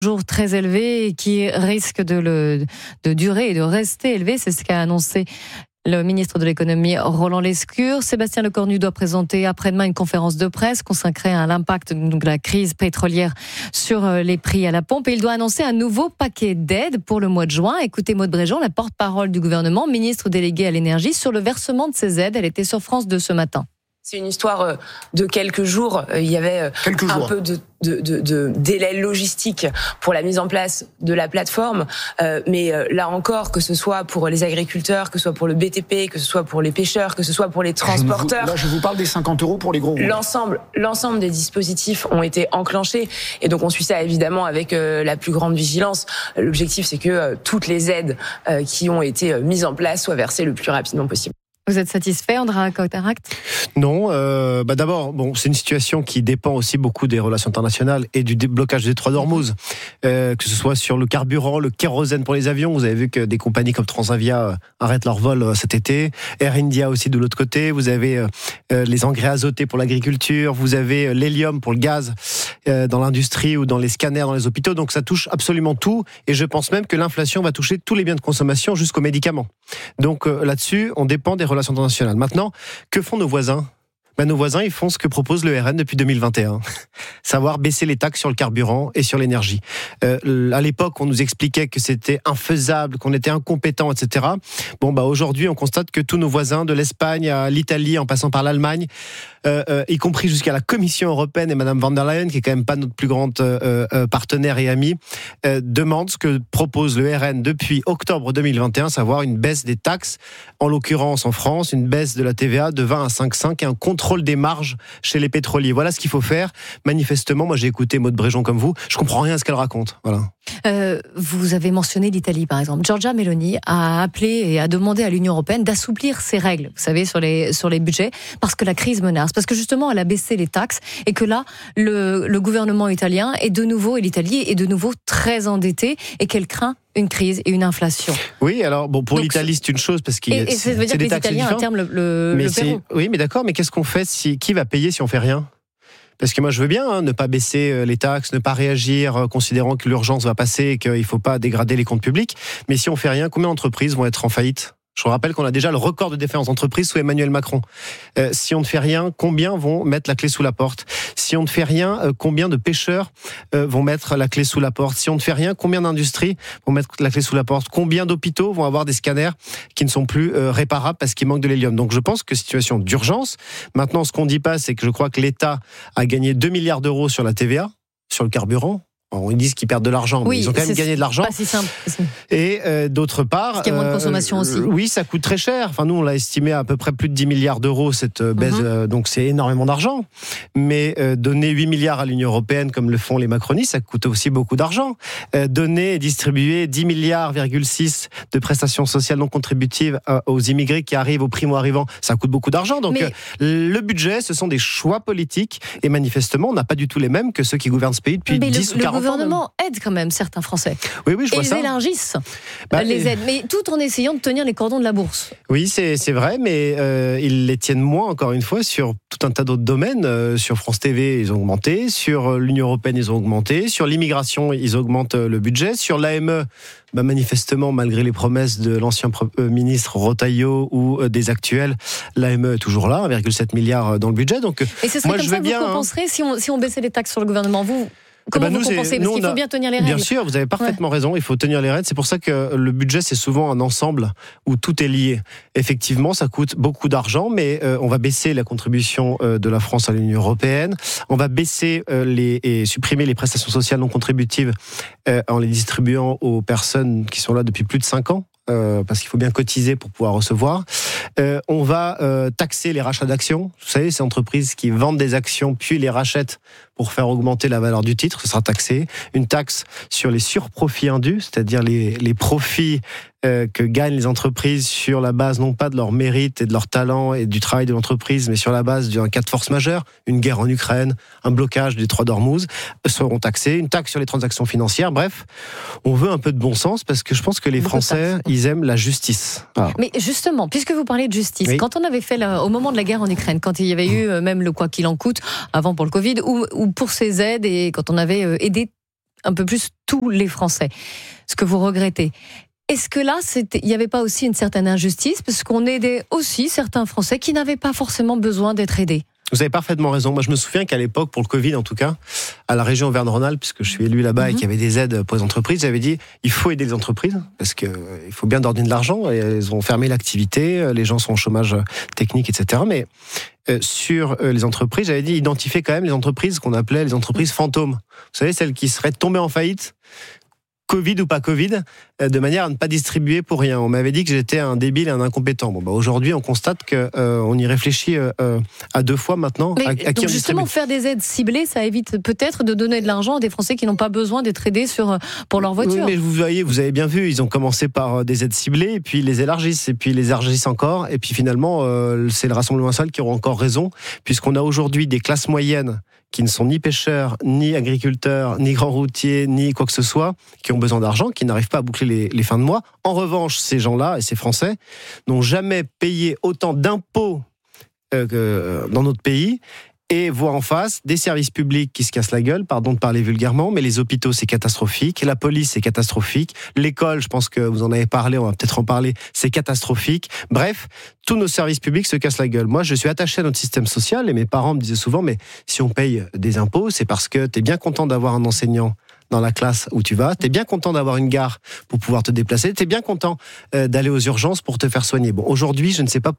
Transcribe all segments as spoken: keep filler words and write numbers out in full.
toujours très élevé et qui risque de, le, de durer et de rester élevé. C'est ce qu'a annoncé le ministre de l'économie, Roland Lescure. Sébastien Lecornu doit présenter après-demain une conférence de presse consacrée à l'impact de la crise pétrolière sur les prix à la pompe. Et il doit annoncer un nouveau paquet d'aides pour le mois de juin. Écoutez Maud Bréjon, la porte-parole du gouvernement, ministre déléguée à l'énergie, sur le versement de ces aides. Elle était sur France deux ce matin. C'est une histoire de quelques jours. Il y avait quelques un jours. peu de, de, de, de délai logistique pour la mise en place de la plateforme. Euh, mais là encore, que ce soit pour les agriculteurs, que ce soit pour le B T P, que ce soit pour les pêcheurs, que ce soit pour les transporteurs. Là, je vous parle des cinquante euros pour les gros. L'ensemble, l'ensemble des dispositifs ont été enclenchés. Et donc, on suit ça évidemment avec euh, la plus grande vigilance. L'objectif, c'est que euh, toutes les aides euh, qui ont été mises en place soient versées le plus rapidement possible. Vous êtes satisfait, Andrea Cotaract ? Non. Euh, bah d'abord, bon, c'est une situation qui dépend aussi beaucoup des relations internationales et du déblocage des détroit d'Ormuz. Euh, que ce soit sur le carburant, le kérosène pour les avions. Vous avez vu que des compagnies comme Transavia arrêtent leur vol cet été. Air India aussi de l'autre côté. Vous avez euh, les engrais azotés pour l'agriculture. Vous avez l'hélium pour le gaz euh, dans l'industrie ou dans les scanners dans les hôpitaux. Donc ça touche absolument tout. Et je pense même que l'inflation va toucher tous les biens de consommation jusqu'aux médicaments. Donc euh, là-dessus, on dépend des relations internationales. Maintenant, que font nos voisins ? Ben, nos voisins, ils font ce que propose le R N depuis deux mille vingt et un, savoir baisser les taxes sur le carburant et sur l'énergie. Euh, à l'époque, on nous expliquait que c'était infaisable, qu'on était incompétents, et cetera. Bon, bah aujourd'hui, on constate que tous nos voisins, de l'Espagne à l'Italie, en passant par l'Allemagne, euh, euh, y compris jusqu'à la Commission européenne et Madame von der Leyen, qui est quand même pas notre plus grande euh, euh, partenaire et amie, euh, demandent ce que propose le R N depuis octobre deux mille vingt et un, savoir une baisse des taxes, en l'occurrence en France, une baisse de la T V A de vingt à cinq virgule cinq et un contrôle des marges chez les pétroliers. Voilà ce qu'il faut faire. Manifestement, moi j'ai écouté Maud Bréjon comme vous, je comprends rien à ce qu'elle raconte. Voilà. Euh, vous avez mentionné l'Italie par exemple. Giorgia Meloni a appelé et a demandé à l'Union européenne d'assouplir ses règles, vous savez, sur les, sur les budgets, parce que la crise menace, parce que justement elle a baissé les taxes et que là, le, le gouvernement italien est de nouveau, et l'Italie est de nouveau très endetté et qu'elle craint une crise et une inflation. Oui, alors bon, pour Donc, l'Italie c'est une chose parce qu'il y a, et, et ça veut dire que les Italiens à terme le, le, mais le paieront. Oui, mais d'accord, mais qu'est-ce qu'on fait si qui va payer si on fait rien ? Parce que moi, je veux bien hein, ne pas baisser les taxes, ne pas réagir, euh, considérant que l'urgence va passer et qu'il ne faut pas dégrader les comptes publics. Mais si on fait rien, combien d'entreprises vont être en faillite ? Je vous rappelle qu'on a déjà le record de défaillance d'entreprise sous Emmanuel Macron. Euh, si on ne fait rien, combien vont mettre la clé sous la porte ? Si on ne fait rien, euh, combien de pêcheurs euh, vont mettre la clé sous la porte ? Si on ne fait rien, combien d'industries vont mettre la clé sous la porte ? Combien d'hôpitaux vont avoir des scanners qui ne sont plus euh, réparables parce qu'il manque de l'hélium ? Donc je pense que situation d'urgence. Maintenant, ce qu'on ne dit pas, c'est que je crois que l'État a gagné deux milliards d'euros sur la T V A, sur le carburant. Bon, ils disent qu'ils perdent de l'argent, oui, mais ils ont quand même gagné de l'argent. Pas si simple. Et euh, d'autre part, parce qu'il y a moins de consommation euh, aussi. Oui, ça coûte très cher. Enfin, nous, on l'a estimé à, à peu près plus de dix milliards d'euros cette baisse. Mm-hmm. Euh, donc, c'est énormément d'argent. Mais euh, donner huit milliards à l'Union européenne, comme le font les macronistes, ça coûte aussi beaucoup d'argent. Euh, donner et distribuer dix milliards virgule six de prestations sociales non contributives euh, aux immigrés qui arrivent, aux primo-arrivants, ça coûte beaucoup d'argent. Donc, mais... euh, le budget, ce sont des choix politiques. Et manifestement, on n'a pas du tout les mêmes que ceux qui gouvernent ce pays depuis mais dix le, ou quarante ans. Le gouvernement aide quand même certains Français. Oui, oui, je vois et ça. ils élargissent bah, les et... aides, mais tout en essayant de tenir les cordons de la bourse. Oui, c'est, c'est vrai, mais euh, ils les tiennent moins, encore une fois, sur tout un tas d'autres domaines. Euh, sur France T V, ils ont augmenté. Sur l'Union européenne, ils ont augmenté. Sur l'immigration, ils augmentent le budget. Sur l'A M E, bah, manifestement, malgré les promesses de l'ancien ministre Retailleau ou euh, des actuels, l'A M E est toujours là, un virgule sept milliard dans le budget. Donc, et ce serait moi, comme je ça vais que bien, vous compenserez hein. si, on, si on baissait les taxes sur le gouvernement, vous Comment bah nous, vous compensez ? Parce nous, qu'il faut a... bien tenir les règles. Bien sûr, vous avez parfaitement ouais. raison, il faut tenir les règles. C'est pour ça que le budget, c'est souvent un ensemble où tout est lié. Effectivement, ça coûte beaucoup d'argent, mais euh, on va baisser la contribution euh, de la France à l'Union européenne. On va baisser euh, les, et supprimer les prestations sociales non contributives euh, en les distribuant aux personnes qui sont là depuis plus de cinq ans. Euh, parce qu'il faut bien cotiser pour pouvoir recevoir. Euh, on va euh, taxer les rachats d'actions. Vous savez, ces entreprises qui vendent des actions puis les rachètent pour faire augmenter la valeur du titre, ce sera taxé. Une taxe sur les surprofits indus, c'est-à-dire les, les profits euh, que gagnent les entreprises sur la base non pas de leur mérite et de leur talent et du travail de l'entreprise, mais sur la base d'un cas de force majeure, une guerre en Ukraine, un blocage des détroit d'Ormuz, seront taxés. Une taxe sur les transactions financières. Bref, on veut un peu de bon sens parce que je pense que les Français, ils aiment la justice. Voilà. Mais justement, puisque vous parlez de justice, oui. quand on avait fait, la, au moment de la guerre en Ukraine, quand il y avait eu même le quoi qu'il en coûte, avant pour le Covid, ou, ou pour ces aides, et quand on avait aidé un peu plus tous les Français. Ce que vous regrettez. Est-ce que là, il n'y avait pas aussi une certaine injustice, parce qu'on aidait aussi certains Français qui n'avaient pas forcément besoin d'être aidés? Vous avez parfaitement raison. Moi, je me souviens qu'à l'époque, pour le Covid en tout cas, à la région Auvergne-Rhône-Alpes, puisque je suis élu là-bas, mm-hmm. et qu'il y avait des aides pour les entreprises, j'avais dit il faut aider les entreprises parce que euh, il faut bien leur donner de l'argent. Et elles ont fermé l'activité, les gens sont au chômage technique, et cetera. Mais euh, sur euh, les entreprises, j'avais dit identifier quand même les entreprises qu'on appelait les entreprises fantômes. Vous savez, celles qui seraient tombées en faillite, Covid ou pas Covid, de manière à ne pas distribuer pour rien. On m'avait dit que j'étais un débile et un incompétent. Bon, bah aujourd'hui, on constate que euh, on y réfléchit euh, à deux fois maintenant. Mais à, à qui donc on justement, distribue. Faire des aides ciblées, ça évite peut-être de donner de l'argent à des Français qui n'ont pas besoin d'être aidés sur, pour leur voiture. Oui, mais vous voyez, vous avez bien vu, ils ont commencé par des aides ciblées, et puis ils les élargissent, et puis ils les élargissent encore, et puis finalement, euh, c'est le Rassemblement national qui aura encore raison, puisqu'on a aujourd'hui des classes moyennes qui ne sont ni pêcheurs, ni agriculteurs, ni grands routiers, ni quoi que ce soit, qui ont besoin d'argent, qui n'arrivent pas à boucler les, les fins de mois. En revanche, ces gens-là, et ces Français, n'ont jamais payé autant d'impôts euh, que dans notre pays, et voient en face des services publics qui se cassent la gueule, pardon de parler vulgairement, mais les hôpitaux, c'est catastrophique, la police, c'est catastrophique, l'école, je pense que vous en avez parlé, on va peut-être en parler, c'est catastrophique. Bref, tous nos services publics se cassent la gueule. Moi, je suis attaché à notre système social, et mes parents me disaient souvent, mais si on paye des impôts, c'est parce que t'es bien content d'avoir un enseignant dans la classe où tu vas, t'es bien content d'avoir une gare pour pouvoir te déplacer, t'es bien content euh, d'aller aux urgences pour te faire soigner. Bon, aujourd'hui, je ne sais pas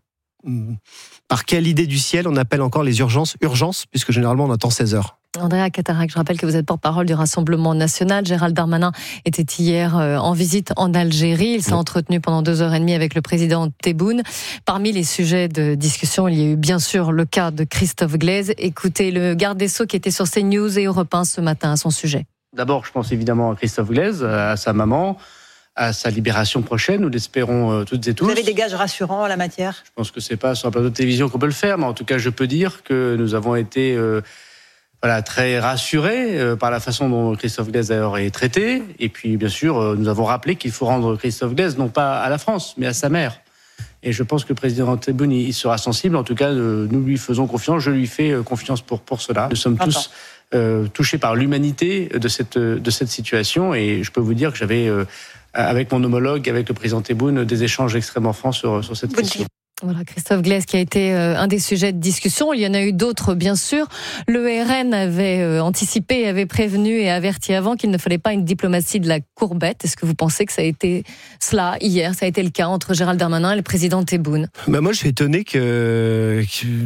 par quelle idée du ciel on appelle encore les urgences urgences, puisque généralement on attend seize heures. Andrea Catarac, je rappelle que vous êtes porte-parole du Rassemblement national. Gérald Darmanin était hier en visite en Algérie. Il s'est oui. entretenu pendant deux heures et demie avec le président Tebboune. Parmi les sujets de discussion, il y a eu bien sûr le cas de Christophe Glaise. Écoutez le garde des Sceaux qui était sur CNews et Europe un ce matin à son sujet. D'abord, je pense évidemment à Christophe Glaise, à sa maman, à sa libération prochaine, nous l'espérons euh, toutes et tous. Vous avez des gages rassurants en la matière ? Je pense que c'est pas sur un plateau de télévision qu'on peut le faire, mais en tout cas, je peux dire que nous avons été euh, voilà, très rassurés euh, par la façon dont Christophe Glaise d'ailleurs est traité. Et puis, bien sûr, euh, nous avons rappelé qu'il faut rendre Christophe Glaise non pas à la France, mais à sa mère. Et je pense que le président Tebboune il sera sensible. En tout cas, euh, nous lui faisons confiance. Je lui fais euh, confiance pour, pour cela. Nous sommes tous euh, touchés par l'humanité de cette, de cette situation. Et je peux vous dire que j'avais... Euh, avec mon homologue, avec le président Tebboune, des échanges extrêmement francs sur, sur cette question. Voilà, Christophe Glaise qui a été euh, un des sujets de discussion. Il y en a eu d'autres, bien sûr. Le R N avait euh, anticipé, avait prévenu et averti avant qu'il ne fallait pas une diplomatie de la courbette. Est-ce que vous pensez que ça a été cela hier ? Ça a été le cas entre Gérald Darmanin et le président Tebboune ? Bah moi, je suis étonné que,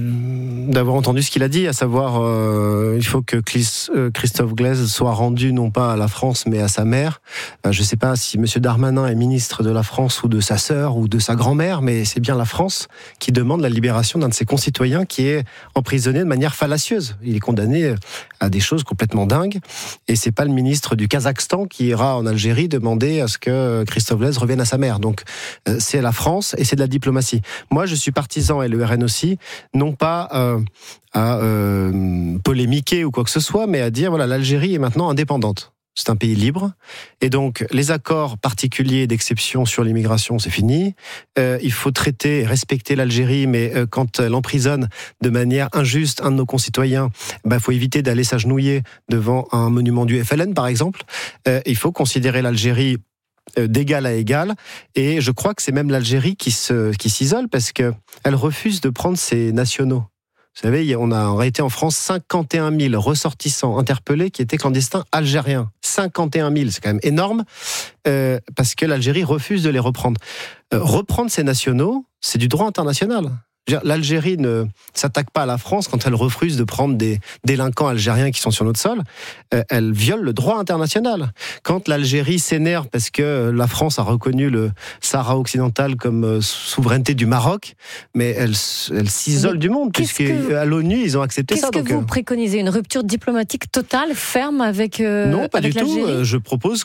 que d'avoir entendu ce qu'il a dit, à savoir euh, il faut que Christophe Glaise soit rendu non pas à la France mais à sa mère. Euh, je ne sais pas si M. Darmanin est ministre de la France ou de sa sœur ou de sa grand-mère, mais c'est bien la France qui demande la libération d'un de ses concitoyens qui est emprisonné de manière fallacieuse. Il est condamné à des choses complètement dingues. Et c'est pas le ministre du Kazakhstan qui ira en Algérie demander à ce que Christophe Glaise revienne à sa mère. Donc c'est la France et c'est de la diplomatie. Moi, je suis partisan, et le R N aussi, non pas euh, à euh, polémiquer ou quoi que ce soit, mais à dire voilà, l'Algérie est maintenant indépendante. C'est un pays libre, et donc les accords particuliers d'exception sur l'immigration, c'est fini. Euh, il faut traiter et respecter l'Algérie, mais euh, quand elle emprisonne de manière injuste un de nos concitoyens, il bah, faut éviter d'aller s'agenouiller devant un monument du F L N, par exemple. Euh, il faut considérer l'Algérie d'égal à égal, et je crois que c'est même l'Algérie qui se, qui s'isole, parce qu'elle refuse de prendre ses nationaux. Vous savez, on a en réalité en France cinquante et un mille ressortissants interpellés qui étaient clandestins algériens. cinquante et un mille, c'est quand même énorme, euh, parce que l'Algérie refuse de les reprendre. Euh, reprendre ces nationaux, c'est du droit international. L'Algérie ne s'attaque pas à la France quand elle refuse de prendre des délinquants algériens qui sont sur notre sol. Euh, elle viole le droit international. Quand l'Algérie s'énerve parce que la France a reconnu le Sahara occidental comme euh, souveraineté du Maroc, mais elle, elle s'isole mais du monde, puisque que, à l'ONU, ils ont accepté ça. Qu'est-ce que donc, vous préconisez ? Une rupture diplomatique totale, ferme avec l'Algérie ? Non, pas du tout. Je propose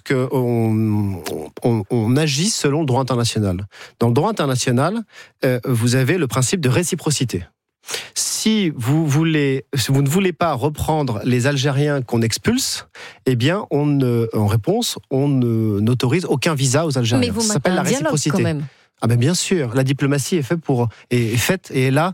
qu'on on, on agisse selon le droit international. Dans le droit international, euh, vous avez le principe de réciprocité. Si vous voulez, si vous ne voulez pas reprendre les Algériens qu'on expulse, eh bien, on ne, en réponse, on ne, n'autorise aucun visa aux Algériens. Mais vous Ça s'appelle la réciprocité. Quand même. Ah ben bien sûr, la diplomatie est faite pour est faite et est là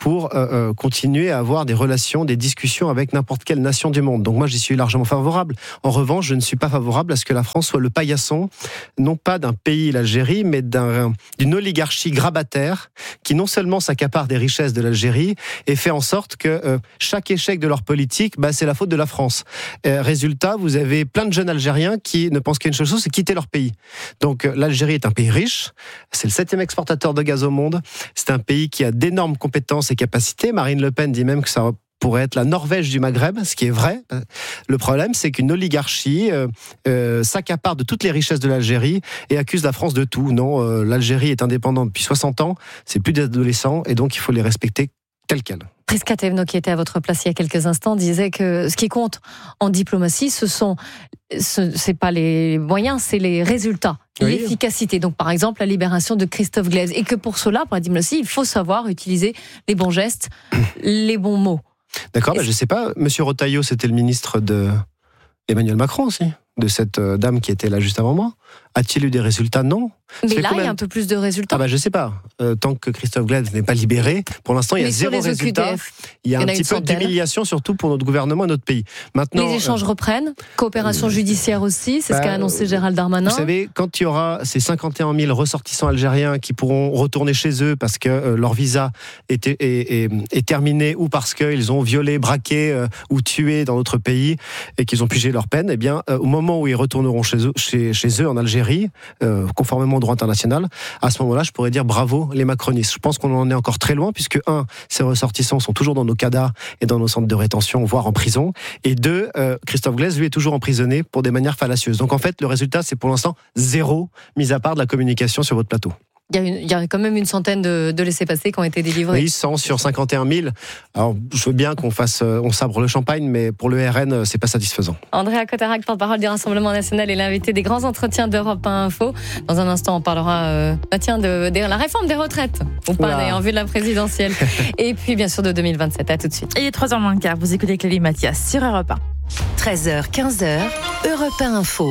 pour euh, euh, continuer à avoir des relations, des discussions avec n'importe quelle nation du monde. Donc moi, j'y suis largement favorable. En revanche, je ne suis pas favorable à ce que la France soit le paillasson, non pas d'un pays, l'Algérie, mais d'un, d'une oligarchie grabataire qui non seulement s'accapare des richesses de l'Algérie et fait en sorte que euh, chaque échec de leur politique, bah, c'est la faute de la France. Euh, résultat, vous avez plein de jeunes Algériens qui ne pensent qu'à une seule chose, c'est quitter leur pays. Donc euh, l'Algérie est un pays riche, c'est le septième exportateur de gaz au monde, c'est un pays qui a d'énormes compétences et capacités. Marine Le Pen dit même que ça pourrait être la Norvège du Maghreb, ce qui est vrai. Le problème, c'est qu'une oligarchie euh, euh, s'accapare de toutes les richesses de l'Algérie et accuse la France de tout. Non, euh, l'Algérie est indépendante depuis soixante ans, c'est plus des adolescents et donc il faut les respecter tels quels. Prisca Thévenot, qui était à votre place il y a quelques instants, disait que ce qui compte en diplomatie, ce sont, ce, c'est pas les moyens, c'est les résultats, oui. L'efficacité. Donc, par exemple, la libération de Christophe Glaise. Et que pour cela, pour la diplomatie, il faut savoir utiliser les bons gestes, les bons mots. D'accord, bah, je sais pas. Monsieur Retailleau, c'était le ministre de Emmanuel Macron aussi, de cette euh, dame qui était là juste avant moi. A-t-il eu des résultats? Non. Mais là, il y a un peu plus de résultats. Ah bah je sais pas. Euh, tant que Christophe Glaise n'est pas libéré, pour l'instant, il y a zéro résultat. Il y a un petit peu d'humiliation, surtout pour notre gouvernement et notre pays. Maintenant, les échanges euh, reprennent. Coopération euh, judiciaire aussi, c'est bah, ce qu'a annoncé Gérald Darmanin. Vous savez, quand il y aura ces cinquante et un mille ressortissants algériens qui pourront retourner chez eux parce que euh, leur visa est, est, est, est terminé ou parce qu'ils ont violé, braqué euh, ou tué dans notre pays et qu'ils ont pigé leur peine, eh bien, euh, au moment où ils retourneront chez eux, chez, chez eux en Algérie, euh, conformément au droit international, à ce moment-là, je pourrais dire bravo les macronistes. Je pense qu'on en est encore très loin, puisque un, ces ressortissants sont toujours dans nos C A D A et dans nos centres de rétention, voire en prison, et deux, euh, Christophe Glaise, lui, est toujours emprisonné pour des manières fallacieuses. Donc en fait, le résultat, c'est pour l'instant zéro, mis à part de la communication sur votre plateau. Il y, a une, il y a quand même une centaine de, de laissez-passer qui ont été délivrés. Oui, cent sur cinquante et un mille. Alors, je veux bien qu'on fasse, on sabre le champagne, mais pour le R N, c'est pas satisfaisant. Andrea Cotarac, porte-parole du Rassemblement National, est l'invité des grands entretiens d'Europe un Info. Dans un instant, on parlera euh, bah tiens, de, de la réforme des retraites, ou pas, voilà. En vue de la présidentielle. Et puis, bien sûr, de deux mille vingt-sept. À tout de suite. Il est trois heures moins le quart. Vous écoutez Clélie Mathias sur Europe un. treize heures, quinze heures, Europe un Info.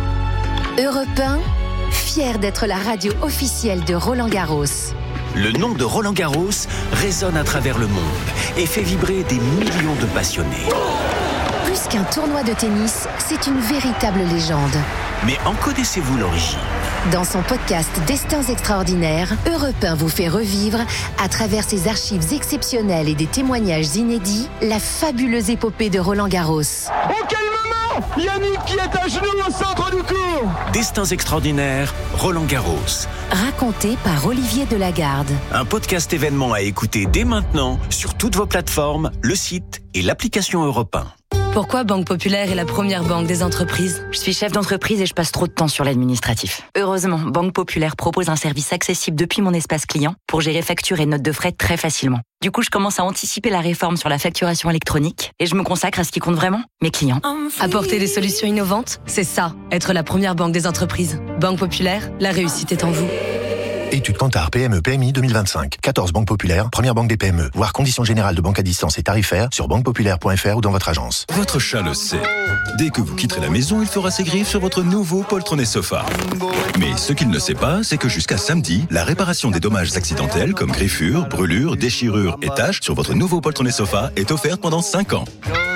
Europe un, fier d'être la radio officielle de Roland Garros. Le nom de Roland Garros résonne à travers le monde et fait vibrer des millions de passionnés. Plus qu'un tournoi de tennis, c'est une véritable légende. Mais en connaissez-vous l'origine ? Dans son podcast Destins extraordinaires, Europe un vous fait revivre, à travers ses archives exceptionnelles et des témoignages inédits, la fabuleuse épopée de Roland Garros. Oh, quel moment ! Yannick qui est à genoux au centre du court. Destins extraordinaires, Roland Garros. Raconté par Olivier Delagarde. Un podcast événement à écouter dès maintenant sur toutes vos plateformes, le site et l'application Europe un. Pourquoi Banque Populaire est la première banque des entreprises ? Je suis chef d'entreprise et je passe trop de temps sur l'administratif. Heureusement, Banque Populaire propose un service accessible depuis mon espace client pour gérer factures et notes de frais très facilement. Du coup, je commence à anticiper la réforme sur la facturation électronique et je me consacre à ce qui compte vraiment, mes clients. Apporter des solutions innovantes, c'est ça, être la première banque des entreprises. Banque Populaire, la réussite est en vous. Étude Kantar P M E P M I deux mille vingt-cinq. quatorze banques populaires, première banque des P M E. Voir conditions générales de banque à distance et tarifaires sur banque populaire point f r ou dans votre agence. Votre chat le sait. Dès que vous quitterez la maison, il fera ses griffes sur votre nouveau poltronné sofa. Mais ce qu'il ne sait pas, c'est que jusqu'à samedi, la réparation des dommages accidentels comme griffures, brûlures, déchirures et taches sur votre nouveau poltronné sofa est offerte pendant cinq ans.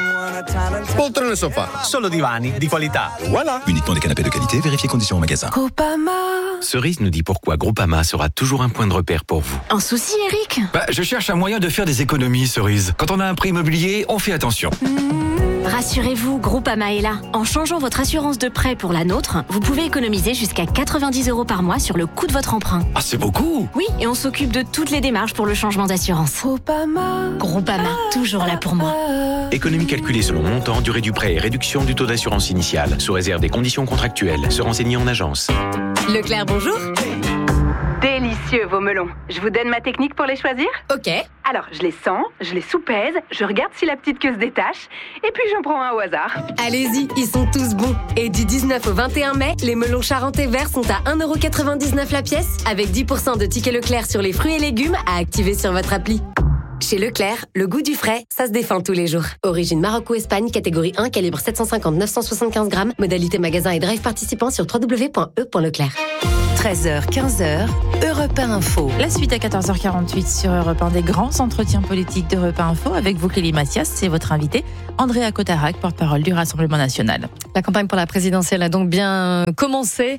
Poltrone sofa, solo divani di qualità. Voilà. Uniquement des canapés de qualité, vérifiez conditions au magasin. Groupama. Cerise nous dit pourquoi Groupama sera toujours un point de repère pour vous. Un souci, Eric ? Bah, je cherche un moyen de faire des économies, Cerise. Quand on a un prêt immobilier, on fait attention. Mmh, rassurez-vous, Groupama est là. En changeant votre assurance de prêt pour la nôtre, vous pouvez économiser jusqu'à quatre-vingt-dix euros par mois sur le coût de votre emprunt. Ah, c'est beaucoup ! Oui, et on s'occupe de toutes les démarches pour le changement d'assurance. Groupama. Groupama, toujours là pour moi. Économie calculée selon montant, durée du prêt et réduction du taux d'assurance initiale, sous réserve des conditions contractuelles. Se renseigner en agence. Leclerc, bonjour. Délicieux vos melons. Je vous donne ma technique pour les choisir ? Ok. Alors, je les sens, je les soupèse, je regarde si la petite queue se détache, et puis j'en prends un au hasard. Allez-y, ils sont tous bons. Et du dix-neuf au vingt et un mai, les melons charentais verts sont à un euro quatre-vingt-dix-neuf la pièce, avec dix pour cent de tickets Leclerc sur les fruits et légumes à activer sur votre appli. Chez Leclerc, le goût du frais, ça se défend tous les jours. Origine Maroc ou Espagne, catégorie un, calibre sept cent cinquante neuf cent soixante-quinze grammes. Modalité magasin et drive participant sur w w w point e point leclerc. treize heures quinze heures, Europe un Info. La suite à quatorze heures quarante-huit sur Europe un des grands entretiens politiques d'Europe un Info avec vous, Clélie Mathias, c'est votre invité, Andrea Cotarac, porte-parole du Rassemblement national. La campagne pour la présidentielle a donc bien commencé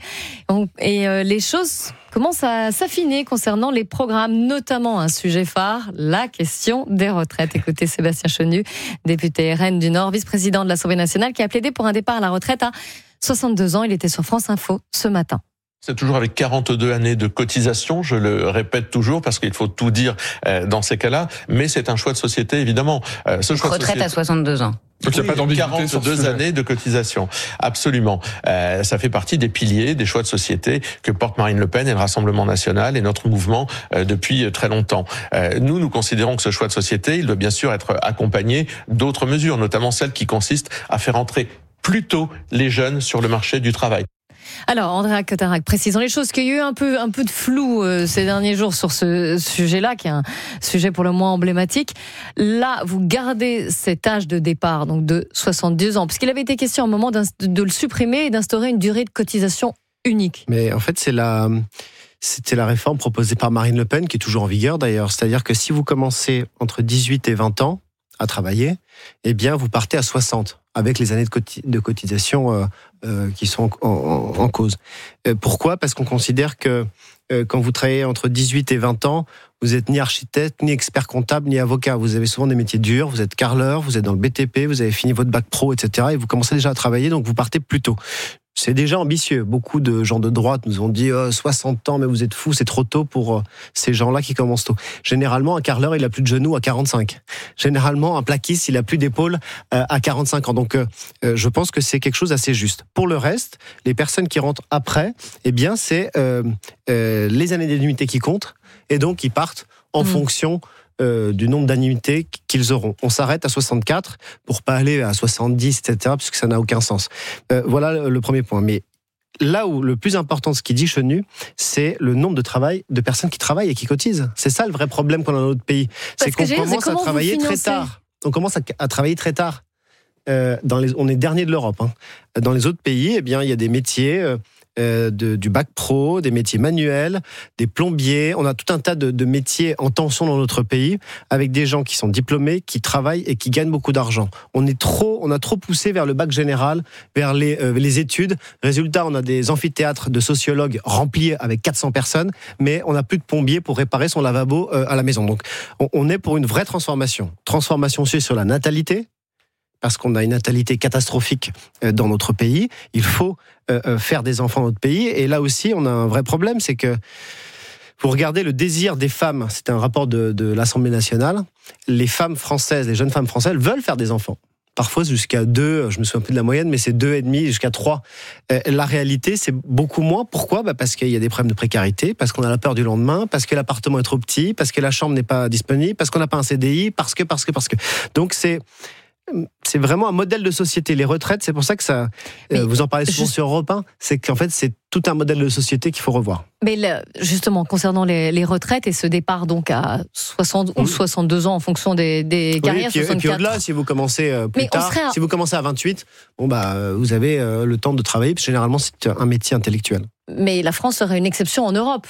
et les choses commencent à s'affiner concernant les programmes, notamment un sujet phare, la question des retraites. Écoutez Sébastien Chenu, député R N du Nord, vice-président de l'Assemblée nationale, qui a plaidé pour un départ à la retraite à soixante-deux ans. Il était sur France Info ce matin. C'est toujours avec quarante-deux années de cotisation, je le répète toujours parce qu'il faut tout dire dans ces cas-là, mais c'est un choix de société évidemment. Ce choix Retraite de société... à soixante-deux ans. Donc il n'y a pas d'ambiguïté. quarante-deux années de cotisation, absolument. Euh, ça fait partie des piliers, des choix de société que porte Marine Le Pen et le Rassemblement national et notre mouvement euh, depuis très longtemps. Euh, nous, nous considérons que ce choix de société, il doit bien sûr être accompagné d'autres mesures, notamment celles qui consistent à faire entrer plus tôt les jeunes sur le marché du travail. Alors, Andrea Cotarac, précisons les choses, qu'il y a eu un peu, un peu de flou euh, ces derniers jours sur ce sujet-là, qui est un sujet pour le moins emblématique. Là, vous gardez cet âge de départ, donc de soixante-deux ans, puisqu'il avait été question à un moment de le supprimer et d'instaurer une durée de cotisation unique. Mais en fait, c'est la... C'était la réforme proposée par Marine Le Pen, qui est toujours en vigueur d'ailleurs. C'est-à-dire que si vous commencez entre dix-huit et vingt ans à travailler, eh bien, vous partez à soixante, avec les années de, coti- de cotisation euh, euh, qui sont en, en, en cause. Euh, pourquoi ? Parce qu'on considère que euh, quand vous travaillez entre dix-huit et vingt ans, vous n'êtes ni architecte, ni expert comptable, ni avocat. Vous avez souvent des métiers durs, vous êtes carreleur, vous êtes dans le B T P, vous avez fini votre bac pro, et cetera. Et vous commencez déjà à travailler, donc vous partez plus tôt. C'est déjà ambitieux. Beaucoup de gens de droite nous ont dit oh, soixante ans, mais vous êtes fous, c'est trop tôt pour euh, ces gens-là qui commencent tôt. Généralement, un carreleur, il a plus de genoux à quarante-cinq. Généralement, un plaquiste, il a plus d'épaules euh, à quarante-cinq ans. Donc, euh, je pense que c'est quelque chose d'assez juste. Pour le reste, les personnes qui rentrent après, eh bien, c'est euh, euh, les années d'annuité qui comptent, et donc ils partent en mmh. fonction Euh, du nombre d'annuités qu'ils auront. On s'arrête à soixante-quatre pour pas aller à soixante-dix, et cetera, puisque ça n'a aucun sens. Euh, voilà le, le premier point. Mais là où le plus important de ce qu'il dit Chenu, c'est le nombre de travail de personnes qui travaillent et qui cotisent. C'est ça le vrai problème qu'on a dans notre pays. C'est qu'on commence à travailler très tard. On commence à, à travailler très tard. Euh, dans les, on est dernier de l'Europe. Hein. Dans les autres pays, eh bien, il y a des métiers euh, euh, de, du bac pro, des métiers manuels, des plombiers. On a tout un tas de, de métiers en tension dans notre pays, avec des gens qui sont diplômés, qui travaillent et qui gagnent beaucoup d'argent. On est trop, on a trop poussé vers le bac général, vers les, euh, les études. Résultat, on a des amphithéâtres de sociologues remplis avec quatre cents personnes, mais on n'a plus de plombiers pour réparer son lavabo euh, à la maison. Donc, on, on est pour une vraie transformation. Transformation aussi sur la natalité, parce qu'on a une natalité catastrophique dans notre pays. Il faut faire des enfants dans notre pays. Et là aussi, on a un vrai problème, c'est que vous regardez le désir des femmes, c'était un rapport de, de l'Assemblée nationale, les femmes françaises, les jeunes femmes françaises veulent faire des enfants. Parfois jusqu'à deux, je me souviens plus de la moyenne, mais c'est deux et demi jusqu'à trois. La réalité, c'est beaucoup moins. Pourquoi ? Bah parce qu'il y a des problèmes de précarité, parce qu'on a la peur du lendemain, parce que l'appartement est trop petit, parce que la chambre n'est pas disponible, parce qu'on n'a pas un C D I, parce que, parce que, parce que. Donc c'est... C'est vraiment un modèle de société. Les retraites, c'est pour ça que ça. Euh, vous en parlez souvent juste... sur Europe un, c'est qu'en fait, c'est tout un modèle de société qu'il faut revoir. Mais le, justement, concernant les, les retraites et ce départ donc à soixante ou soixante-deux ans en fonction des, des oui, carrières. Et puis, soixante-quatre. Et puis au-delà, si vous commencez plus Mais tard, un... si vous commencez à vingt-huit, bon bah, vous avez le temps de travailler. Parce que généralement, c'est un métier intellectuel. Mais la France serait une exception en Europe.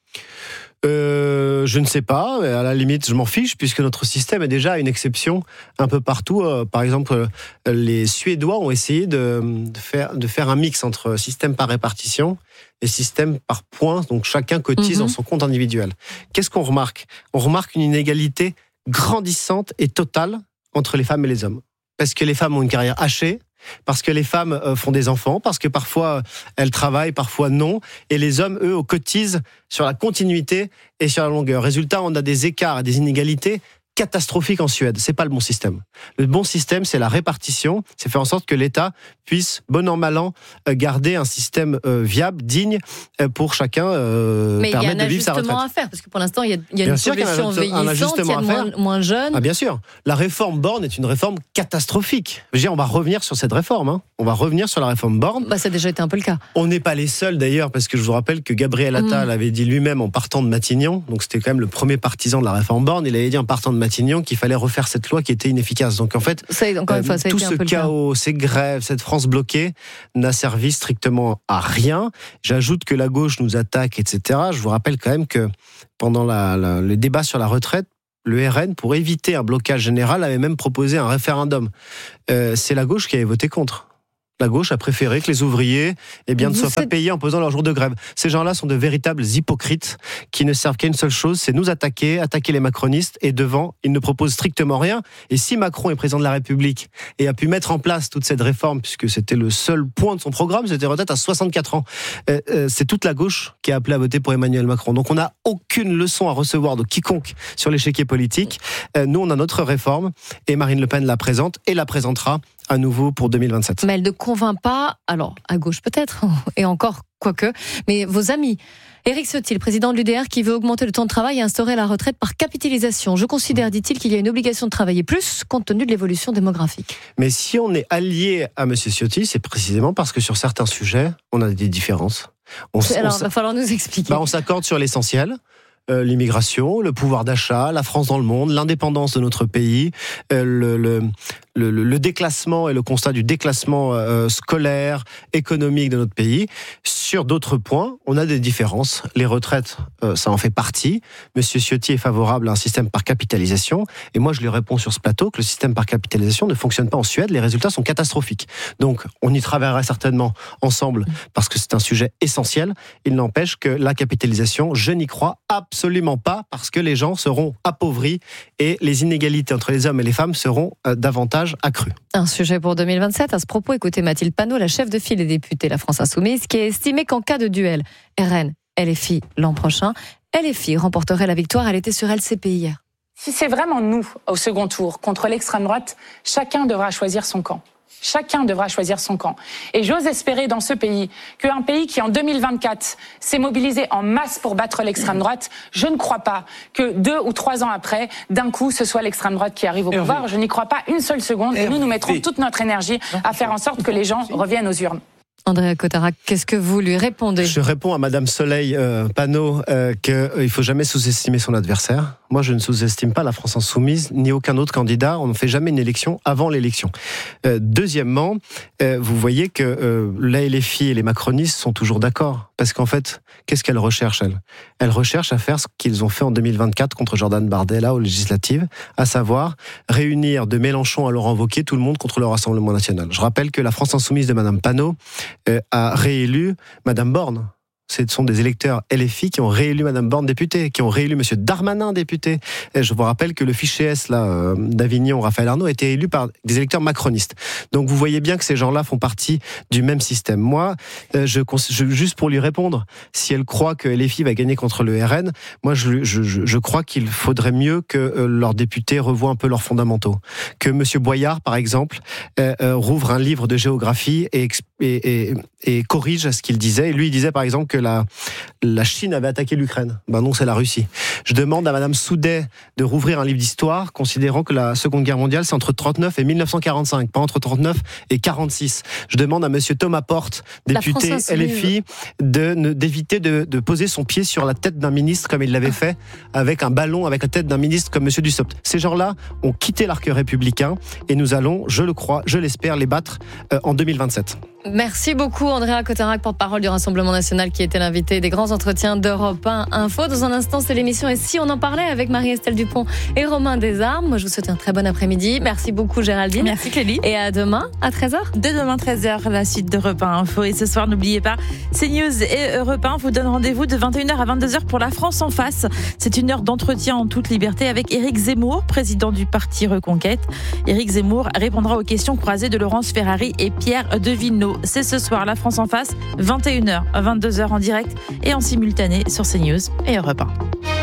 Euh, je ne sais pas, à la limite je m'en fiche puisque notre système est déjà une exception un peu partout. Euh, par exemple, euh, les Suédois ont essayé de, de, faire, de faire un mix entre système par répartition et système par points, donc chacun cotise mm-hmm. dans son compte individuel. Qu'est-ce qu'on remarque ? On remarque une inégalité grandissante et totale entre les femmes et les hommes. Parce que les femmes ont une carrière hachée, parce que les femmes font des enfants, parce que parfois elles travaillent, parfois non, et les hommes, eux, cotisent sur la continuité et sur la longueur. Résultat, on a des écarts et des inégalités catastrophique en Suède. C'est pas le bon système. Le bon système, c'est la répartition. C'est faire en sorte que l'État puisse, bon an, mal an, garder un système euh, viable, digne, euh, pour chacun euh, permettre de vivre sa retraite. Mais il y a un ajustement à faire, parce que pour l'instant, il y a, il y a une population vieillissante, il y a moins, moins jeunes. Ah, bien sûr. La réforme Borne est une réforme catastrophique. Je veux dire, on va revenir sur cette réforme. Hein. On va revenir sur la réforme Borne. Bah, ça a déjà été un peu le cas. On n'est pas les seuls, d'ailleurs, parce que je vous rappelle que Gabriel Attal mmh. avait dit lui-même en partant de Matignon, donc c'était quand même le premier partisan de la réforme Borne, il avait dit en partant de Matignon qu'il fallait refaire cette loi qui était inefficace. Donc en fait, ça, encore une fois, ça a tout été ce un peu chaos, ces grèves, cette France bloquée n'a servi strictement à rien. J'ajoute que la gauche nous attaque, et cetera. Je vous rappelle quand même que pendant la, la, le débat sur la retraite, le R N, pour éviter un blocage général, avait même proposé un référendum. Euh, c'est la gauche qui avait voté contre. La gauche a préféré que les ouvriers eh bien, ne soient pas payés en posant leur jour de grève. Ces gens-là sont de véritables hypocrites qui ne servent qu'à une seule chose, c'est nous attaquer, attaquer les macronistes, et devant, ils ne proposent strictement rien. Et si Macron est président de la République et a pu mettre en place toute cette réforme, puisque c'était le seul point de son programme, c'était retraite à soixante-quatre ans, euh, euh, c'est toute la gauche qui a appelé à voter pour Emmanuel Macron. Donc on n'a aucune leçon à recevoir de quiconque sur l'échiquier politique. Euh, nous, on a notre réforme, et Marine Le Pen la présente et la présentera à nouveau pour deux mille vingt-sept. Mais elle ne convainc pas, alors à gauche peut-être, et encore quoique, mais vos amis. Éric Ciotti, le président de l'U D R, qui veut augmenter le temps de travail et instaurer la retraite par capitalisation. Je considère, dit-il, qu'il y a une obligation de travailler plus compte tenu de l'évolution démographique. Mais si on est allié à M. Ciotti, c'est précisément parce que sur certains sujets, on a des différences. On, Alors, il va falloir nous expliquer. Bah, on s'accorde sur l'essentiel. Euh, l'immigration, le pouvoir d'achat, la France dans le monde, l'indépendance de notre pays, euh, le, le, le, le déclassement et le constat du déclassement euh, scolaire, économique de notre pays. Sur d'autres points, on a des différences. Les retraites, euh, ça en fait partie. Monsieur Ciotti est favorable à un système par capitalisation. Et moi, je lui réponds sur ce plateau que le système par capitalisation ne fonctionne pas en Suède. Les résultats sont catastrophiques. Donc, on y travaillera certainement ensemble parce que c'est un sujet essentiel. Il n'empêche que la capitalisation, je n'y crois absolument Absolument pas, parce que les gens seront appauvris et les inégalités entre les hommes et les femmes seront euh, davantage accrues. Un sujet pour deux mille vingt-sept. À ce propos, écoutez Mathilde Panot, la chef de file des députés La France Insoumise, qui a estimé qu'en cas de duel R N L F I l'an prochain, L F I remporterait la victoire. Elle était sur L C P hier. Si c'est vraiment nous, au second tour, contre l'extrême droite, chacun devra choisir son camp. Chacun devra choisir son camp. Et j'ose espérer dans ce pays qu'un pays qui, en deux mille vingt-quatre, s'est mobilisé en masse pour battre l'extrême droite, je ne crois pas que deux ou trois ans après, d'un coup, ce soit l'extrême droite qui arrive au pouvoir. Hervé. Je n'y crois pas une seule seconde. Et nous, nous mettrons toute notre énergie à faire en sorte que les gens reviennent aux urnes. Andrea Cotarac, qu'est-ce que vous lui répondez ? Je réponds à Madame Soleil euh, Panot euh, qu'il euh, ne faut jamais sous-estimer son adversaire. Moi, je ne sous-estime pas la France Insoumise, ni aucun autre candidat. On ne fait jamais une élection avant l'élection. Euh, deuxièmement, euh, vous voyez que euh, la L F I et les macronistes sont toujours d'accord. Parce qu'en fait, qu'est-ce qu'elles recherchent, elles ? Elles recherchent à faire ce qu'ils ont fait en deux mille vingt-quatre contre Jordan Bardella aux législatives, à savoir réunir de Mélenchon à Laurent Wauquiez tout le monde contre le Rassemblement national. Je rappelle que la France Insoumise de Madame Panot euh, a réélu Madame Borne. Ce sont des électeurs L F I qui ont réélu Madame Borne députée, qui ont réélu Monsieur Darmanin député. Et je vous rappelle que le fichier S là, euh, d'Avignon, Raphaël Arnaud, a été élu par des électeurs macronistes. Donc vous voyez bien que ces gens-là font partie du même système. Moi, euh, je, je, juste pour lui répondre, si elle croit que L F I va gagner contre le R N, moi je, je, je crois qu'il faudrait mieux que euh, leurs députés revoient un peu leurs fondamentaux. Que Monsieur Boyard, par exemple, euh, euh, rouvre un livre de géographie et, et, et, et corrige ce qu'il disait. Et lui, il disait par exemple que la, la Chine avait attaqué l'Ukraine. Ben non, c'est la Russie. Je demande à Madame Soudet de rouvrir un livre d'histoire, considérant que la Seconde Guerre mondiale, c'est entre trente-neuf et mille neuf cent quarante-cinq, pas entre trente-neuf et quarante-six. Je demande à Monsieur Thomas Porte, député L F I, de, d'éviter de, de poser son pied sur la tête d'un ministre comme il l'avait fait avec un ballon avec la tête d'un ministre comme Monsieur Dussopt. Ces gens-là ont quitté l'arc républicain et nous allons, je le crois, je l'espère, les battre euh, en deux mille vingt-sept. Merci beaucoup Andrea Cotarac, porte-parole du Rassemblement National, qui était l'invité des grands entretiens d'Europe un Info. Dans un instant, c'est l'émission Et si on en parlait avec Marie-Estelle Dupont et Romain Desarmes. Moi, je vous souhaite un très bon après-midi. Merci beaucoup Géraldine. Merci Clélie. Et à demain à treize heures. Dès demain treize heures, la suite d'Europe un Info. Et ce soir, n'oubliez pas, CNews et Europe un vous donnent rendez-vous de vingt et une heures à vingt-deux heures pour La France en face. C'est une heure d'entretien en toute liberté avec Éric Zemmour, président du parti Reconquête. Éric Zemmour répondra aux questions croisées de Laurence Ferrari et Pierre de Villeneuve. C'est ce soir La France en face, vingt et une heures à vingt-deux heures en direct et en simultané sur CNews et Europe un.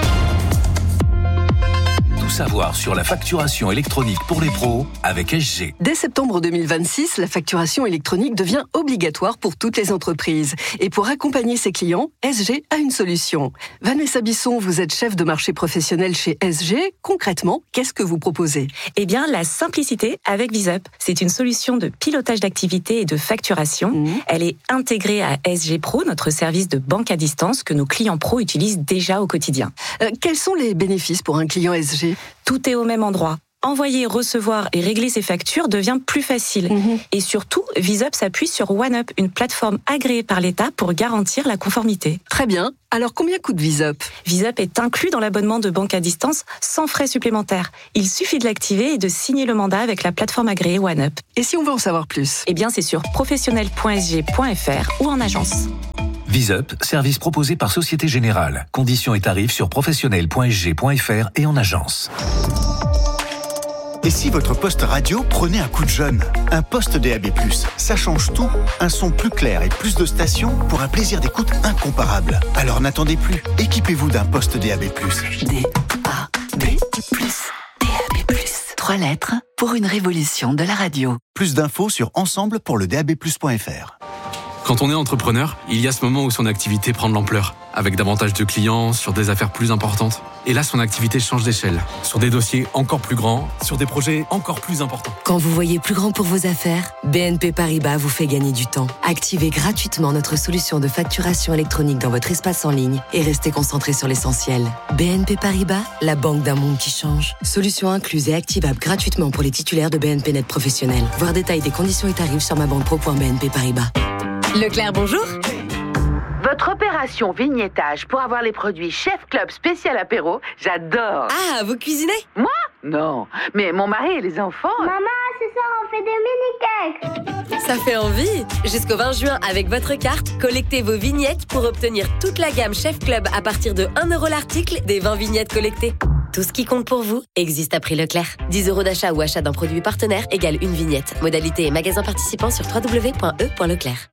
Tout savoir sur la facturation électronique pour les pros avec S G. Dès septembre deux mille vingt-six, la facturation électronique devient obligatoire pour toutes les entreprises. Et pour accompagner ses clients, S G a une solution. Vanessa Bisson, vous êtes chef de marché professionnel chez S G. Concrètement, qu'est-ce que vous proposez ? Eh bien, la simplicité avec VisUp. C'est une solution de pilotage d'activité et de facturation. Mmh. Elle est intégrée à S G Pro, notre service de banque à distance que nos clients pros utilisent déjà au quotidien. Euh, quels sont les bénéfices pour un client S G ? Tout est au même endroit. Envoyer, recevoir et régler ses factures devient plus facile. Mmh. Et surtout, VisUp s'appuie sur OneUp, une plateforme agréée par l'État pour garantir la conformité. Très bien. Alors combien coûte VisUp ? VisUp est inclus dans l'abonnement de banque à distance sans frais supplémentaires. Il suffit de l'activer et de signer le mandat avec la plateforme agréée OneUp. Et si on veut en savoir plus ? Eh bien, c'est sur professionnel point s g point f r ou en agence. VisUp, service proposé par Société Générale. Conditions et tarifs sur professionnel point s g point f r et en agence. Et si votre poste radio prenait un coup de jeune ? Un poste D A B plus, ça change tout. Un son plus clair et plus de stations pour un plaisir d'écoute incomparable. Alors n'attendez plus, équipez-vous d'un poste D A B plus. D A B plus, D A B plus. Trois lettres pour une révolution de la radio. Plus d'infos sur ensemble pour le d a b plus point f r. Quand on est entrepreneur, il y a ce moment où son activité prend de l'ampleur, avec davantage de clients, sur des affaires plus importantes. Et là, son activité change d'échelle, sur des dossiers encore plus grands, sur des projets encore plus importants. Quand vous voyez plus grand pour vos affaires, B N P Paribas vous fait gagner du temps. Activez gratuitement notre solution de facturation électronique dans votre espace en ligne et restez concentré sur l'essentiel. B N P Paribas, la banque d'un monde qui change. Solution incluse et activable gratuitement pour les titulaires de B N P Net professionnels. Voir détail des conditions et tarifs sur ma banque pro point b n p paribas. Leclerc, bonjour. Votre opération vignettage pour avoir les produits Chef Club spécial apéro, j'adore. Ah, vous cuisinez ? Moi ? Non, mais mon mari et les enfants... Maman, ce soir on fait des mini-cakes. Ça fait envie. Jusqu'au vingt juin, avec votre carte, collectez vos vignettes pour obtenir toute la gamme Chef Club à partir de un euro l'article des vingt vignettes collectées. Tout ce qui compte pour vous existe à prix Leclerc. dix euros d'achat ou achat d'un produit partenaire égale une vignette. Modalité et magasin participant sur w w w point e point leclerc.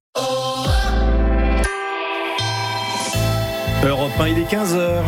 Europe un, il est quinze heures.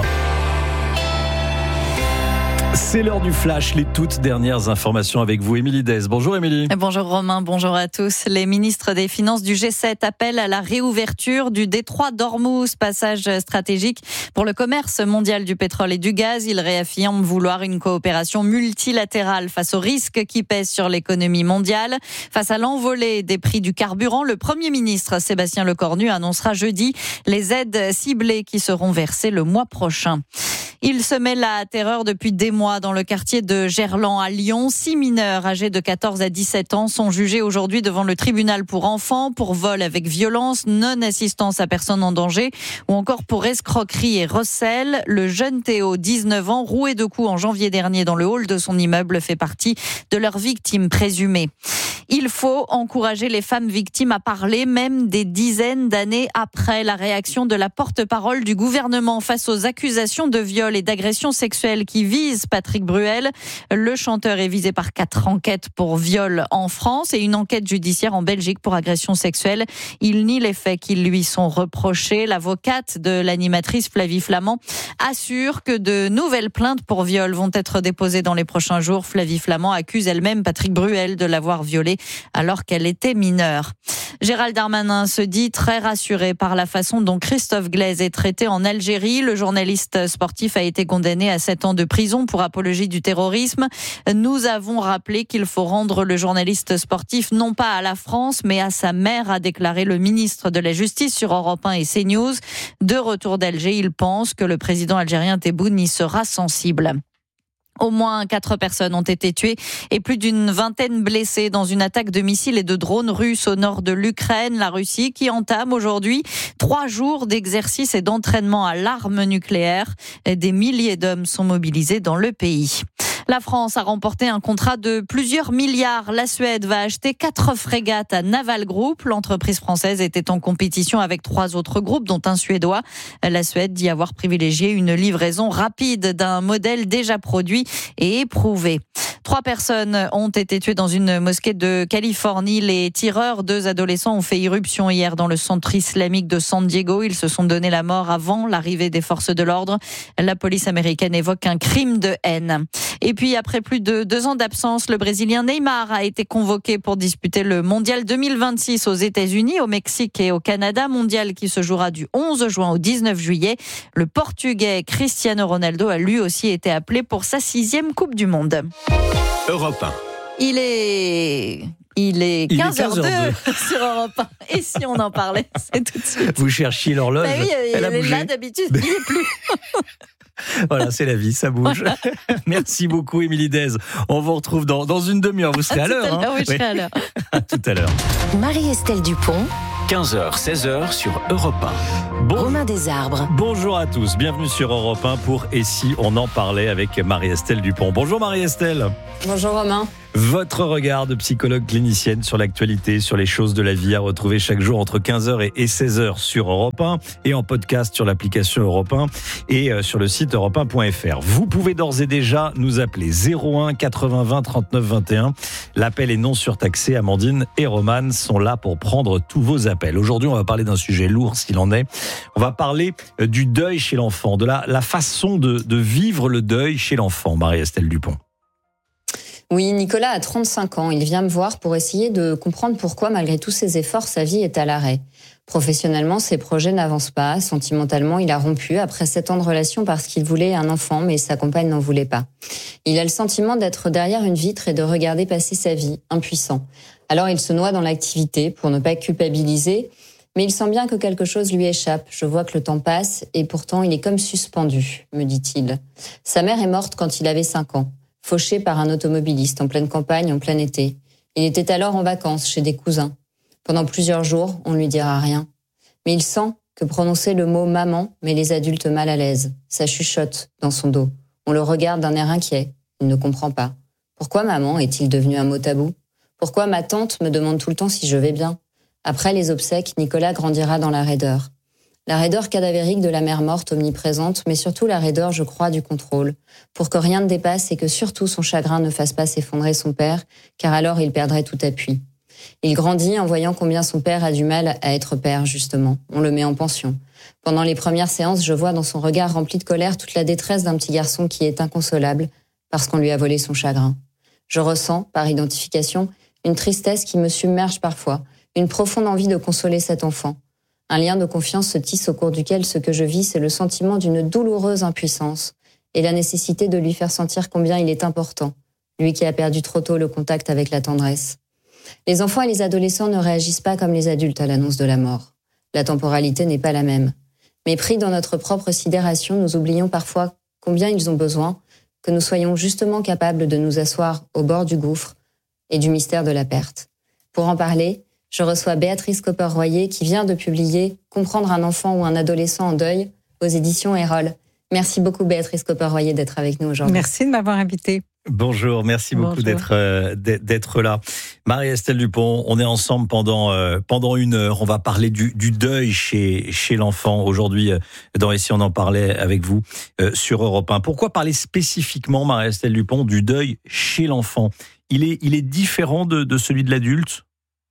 C'est l'heure du flash, les toutes dernières informations avec vous, Émilie Dez. Bonjour Émilie. Bonjour Romain, bonjour à tous. Les ministres des Finances du G sept appellent à la réouverture du détroit d'Ormuz, passage stratégique pour le commerce mondial du pétrole et du gaz. Ils réaffirment vouloir une coopération multilatérale face aux risques qui pèsent sur l'économie mondiale. Face à l'envolée des prix du carburant, le Premier ministre Sébastien Lecornu annoncera jeudi les aides ciblées qui seront versées le mois prochain. Il se met la terreur depuis des mois dans le quartier de Gerland à Lyon. Six mineurs âgés de quatorze à dix-sept ans sont jugés aujourd'hui devant le tribunal pour enfants, pour vol avec violence, non-assistance à personne en danger ou encore pour escroquerie et recel. Le jeune Théo, dix-neuf ans, roué de coups en janvier dernier dans le hall de son immeuble, fait partie de leurs victimes présumées. Il faut encourager les femmes victimes à parler, même des dizaines d'années après. La réaction de la porte-parole du gouvernement face aux accusations de viol et d'agression sexuelle qui visent Patrick Bruel. Le chanteur est visé par quatre enquêtes pour viol en France et une enquête judiciaire en Belgique pour agression sexuelle. Il nie les faits qui lui sont reprochés. L'avocate de l'animatrice Flavie Flament assure que de nouvelles plaintes pour viol vont être déposées dans les prochains jours. Flavie Flament accuse elle-même Patrick Bruel de l'avoir violée alors qu'elle était mineure. Gérald Darmanin se dit très rassuré par la façon dont Christophe Glaise est traité en Algérie. Le journaliste sportif a été condamné à sept ans de prison pour apologie du terrorisme. Nous avons rappelé qu'il faut rendre le journaliste sportif non pas à la France, mais à sa mère, a déclaré le ministre de la Justice sur Europe un et CNews. De retour d'Alger, il pense que le président algérien Tebboune y sera sensible. Au moins quatre personnes ont été tuées et plus d'une vingtaine blessées dans une attaque de missiles et de drones russes au nord de l'Ukraine. La Russie qui entame aujourd'hui trois jours d'exercice et d'entraînement à l'arme nucléaire. Des milliers d'hommes sont mobilisés dans le pays. La France a remporté un contrat de plusieurs milliards. La Suède va acheter quatre frégates à Naval Group. L'entreprise française était en compétition avec trois autres groupes, dont un suédois. La Suède dit avoir privilégié une livraison rapide d'un modèle déjà produit et éprouvé. Trois personnes ont été tuées dans une mosquée de Californie. Les tireurs, deux adolescents, ont fait irruption hier dans le centre islamique de San Diego. Ils se sont donné la mort avant l'arrivée des forces de l'ordre. La police américaine évoque un crime de haine. Et puis, après plus de deux ans d'absence, le Brésilien Neymar a été convoqué pour disputer le Mondial deux mille vingt-six aux États-Unis, au Mexique et au Canada. Mondial qui se jouera du onze juin au dix-neuf juillet. Le Portugais Cristiano Ronaldo a lui aussi été appelé pour sa sixième Coupe du Monde. Europe un. Il est... Il est quinze heures deux sur Europe un. Et si on en parlait, c'est tout de suite. Vous cherchiez l'horloge. Bah oui, elle a elle est bougé. là d'habitude, il n'est plus. Voilà, c'est la vie, ça bouge. Merci beaucoup, Émilie Dez. On vous retrouve dans, dans une demi-heure. Vous serez à, à l'heure. À hein. Oui, je serai à l'heure. À tout à l'heure. Marie-Estelle Dupont. quinze heures, seize heures sur Europe un. Bon, Romain Desarbres. Bonjour à tous, bienvenue sur Europe un pour Et si on en parlait avec Marie-Estelle Dupont. Bonjour Marie-Estelle. Bonjour Romain. Votre regard de psychologue clinicienne sur l'actualité, sur les choses de la vie à retrouver chaque jour entre quinze heures et seize heures sur Europe un et en podcast sur l'application Europe un et sur le site europe un point f r. Vous pouvez d'ores et déjà nous appeler zéro un quatre-vingts vingt trente-neuf vingt et un. L'appel est non surtaxé. Amandine et Roman sont là pour prendre tous vos appels. Aujourd'hui, on va parler d'un sujet lourd s'il en est. On va parler du deuil chez l'enfant, de la, la façon de, de vivre le deuil chez l'enfant. Marie-Estelle Dupont. Oui, Nicolas a trente-cinq ans. Il vient me voir pour essayer de comprendre pourquoi, malgré tous ses efforts, sa vie est à l'arrêt. Professionnellement, ses projets n'avancent pas. Sentimentalement, il a rompu après sept ans de relation parce qu'il voulait un enfant, mais sa compagne n'en voulait pas. Il a le sentiment d'être derrière une vitre et de regarder passer sa vie, impuissant. Alors il se noie dans l'activité pour ne pas culpabiliser, mais il sent bien que quelque chose lui échappe. Je vois que le temps passe et pourtant il est comme suspendu, me dit-il. Sa mère est morte quand il avait cinq ans. Fauché par un automobiliste en pleine campagne, en plein été. Il était alors en vacances chez des cousins. Pendant plusieurs jours, on ne lui dira rien. Mais il sent que prononcer le mot « maman » met les adultes mal à l'aise. Ça chuchote dans son dos. On le regarde d'un air inquiet. Il ne comprend pas. Pourquoi maman est-il devenu un mot tabou ? Pourquoi ma tante me demande tout le temps si je vais bien ? Après les obsèques, Nicolas grandira dans la raideur. La raideur cadavérique de la mère morte omniprésente, mais surtout la raideur, je crois, du contrôle, pour que rien ne dépasse et que surtout son chagrin ne fasse pas s'effondrer son père, car alors il perdrait tout appui. Il grandit en voyant combien son père a du mal à être père, justement. On le met en pension. Pendant les premières séances, je vois dans son regard rempli de colère toute la détresse d'un petit garçon qui est inconsolable parce qu'on lui a volé son chagrin. Je ressens, par identification, une tristesse qui me submerge parfois, une profonde envie de consoler cet enfant. Un lien de confiance se tisse au cours duquel ce que je vis, c'est le sentiment d'une douloureuse impuissance et la nécessité de lui faire sentir combien il est important, lui qui a perdu trop tôt le contact avec la tendresse. Les enfants et les adolescents ne réagissent pas comme les adultes à l'annonce de la mort. La temporalité n'est pas la même. Mais pris dans notre propre sidération, nous oublions parfois combien ils ont besoin que nous soyons justement capables de nous asseoir au bord du gouffre et du mystère de la perte. Pour en parler, je reçois Béatrice Copper-Royer qui vient de publier « Comprendre un enfant ou un adolescent en deuil » aux éditions Erol. Merci beaucoup Béatrice Copper-Royer d'être avec nous aujourd'hui. Merci de m'avoir invitée. Bonjour, merci beaucoup Bonjour. d'être euh, d'être là. Marie-Estelle Dupont, on est ensemble pendant euh, pendant une heure. On va parler du, du deuil chez chez l'enfant aujourd'hui. Euh, dans Et si on en parlait avec vous euh, sur Europe un. Pourquoi parler spécifiquement, Marie-Estelle Dupont, du deuil chez l'enfant ? Il est il est différent de, de celui de l'adulte ?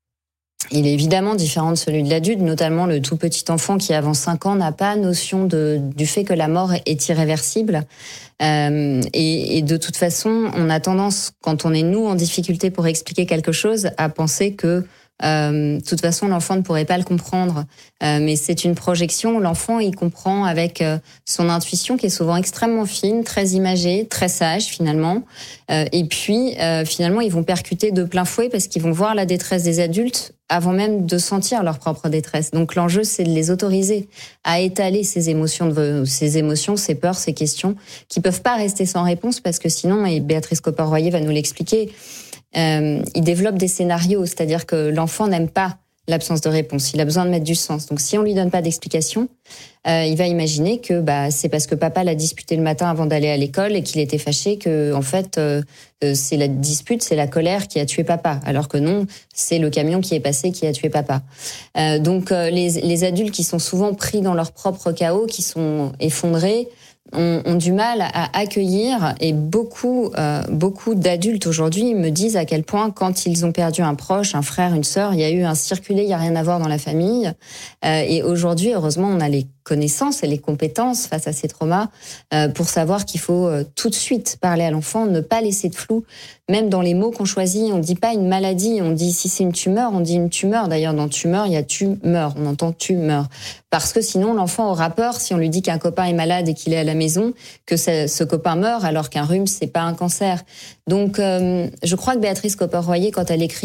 Il est évidemment différent de celui de l'adulte, notamment le tout petit enfant qui, avant cinq ans, n'a pas notion de, du fait que la mort est irréversible. Euh, et, et de toute façon, on a tendance, quand on est, nous, en difficulté pour expliquer quelque chose, à penser que Euh, de toute façon, l'enfant ne pourrait pas le comprendre. Euh, mais c'est une projection. L'enfant, il comprend avec euh, son intuition qui est souvent extrêmement fine, très imagée, très sage finalement. Euh, et puis, euh, finalement, ils vont percuter de plein fouet parce qu'ils vont voir la détresse des adultes avant même de sentir leur propre détresse. Donc l'enjeu, c'est de les autoriser à étaler ces émotions, de, ces émotions, ces peurs, ces questions, qui peuvent pas rester sans réponse parce que sinon, et Béatrice Copper-Royer va nous l'expliquer, Euh, il développe des scénarios, c'est-à-dire que l'enfant n'aime pas l'absence de réponse. Il a besoin de mettre du sens. Donc, si on lui donne pas d'explication, euh, il va imaginer que bah c'est parce que papa l'a disputé le matin avant d'aller à l'école et qu'il était fâché que en fait euh, c'est la dispute, c'est la colère qui a tué papa, alors que non, c'est le camion qui est passé qui a tué papa. Euh, donc, euh, les les adultes qui sont souvent pris dans leur propre chaos, qui sont effondrés, ont, ont du mal à accueillir, et beaucoup, euh, beaucoup d'adultes aujourd'hui me disent à quel point, quand ils ont perdu un proche, un frère, une sœur, il y a eu un circulé, il y a rien à voir dans la famille. Euh, et aujourd'hui, heureusement, on a les connaissances et les compétences face à ces traumas euh, pour savoir qu'il faut euh, tout de suite parler à l'enfant, ne pas laisser de flou. Même dans les mots qu'on choisit, on dit pas une maladie, on dit si c'est une tumeur, on dit une tumeur. D'ailleurs, dans tumeur, il y a tumeur, on entend tumeur. Parce que sinon, l'enfant aura peur si on lui dit qu'un copain est malade et qu'il est à la maison, que ce, ce copain meurt, alors qu'un rhume, c'est pas un cancer. Donc, euh, je crois que Béatrice Copper-Royer, quand elle écrit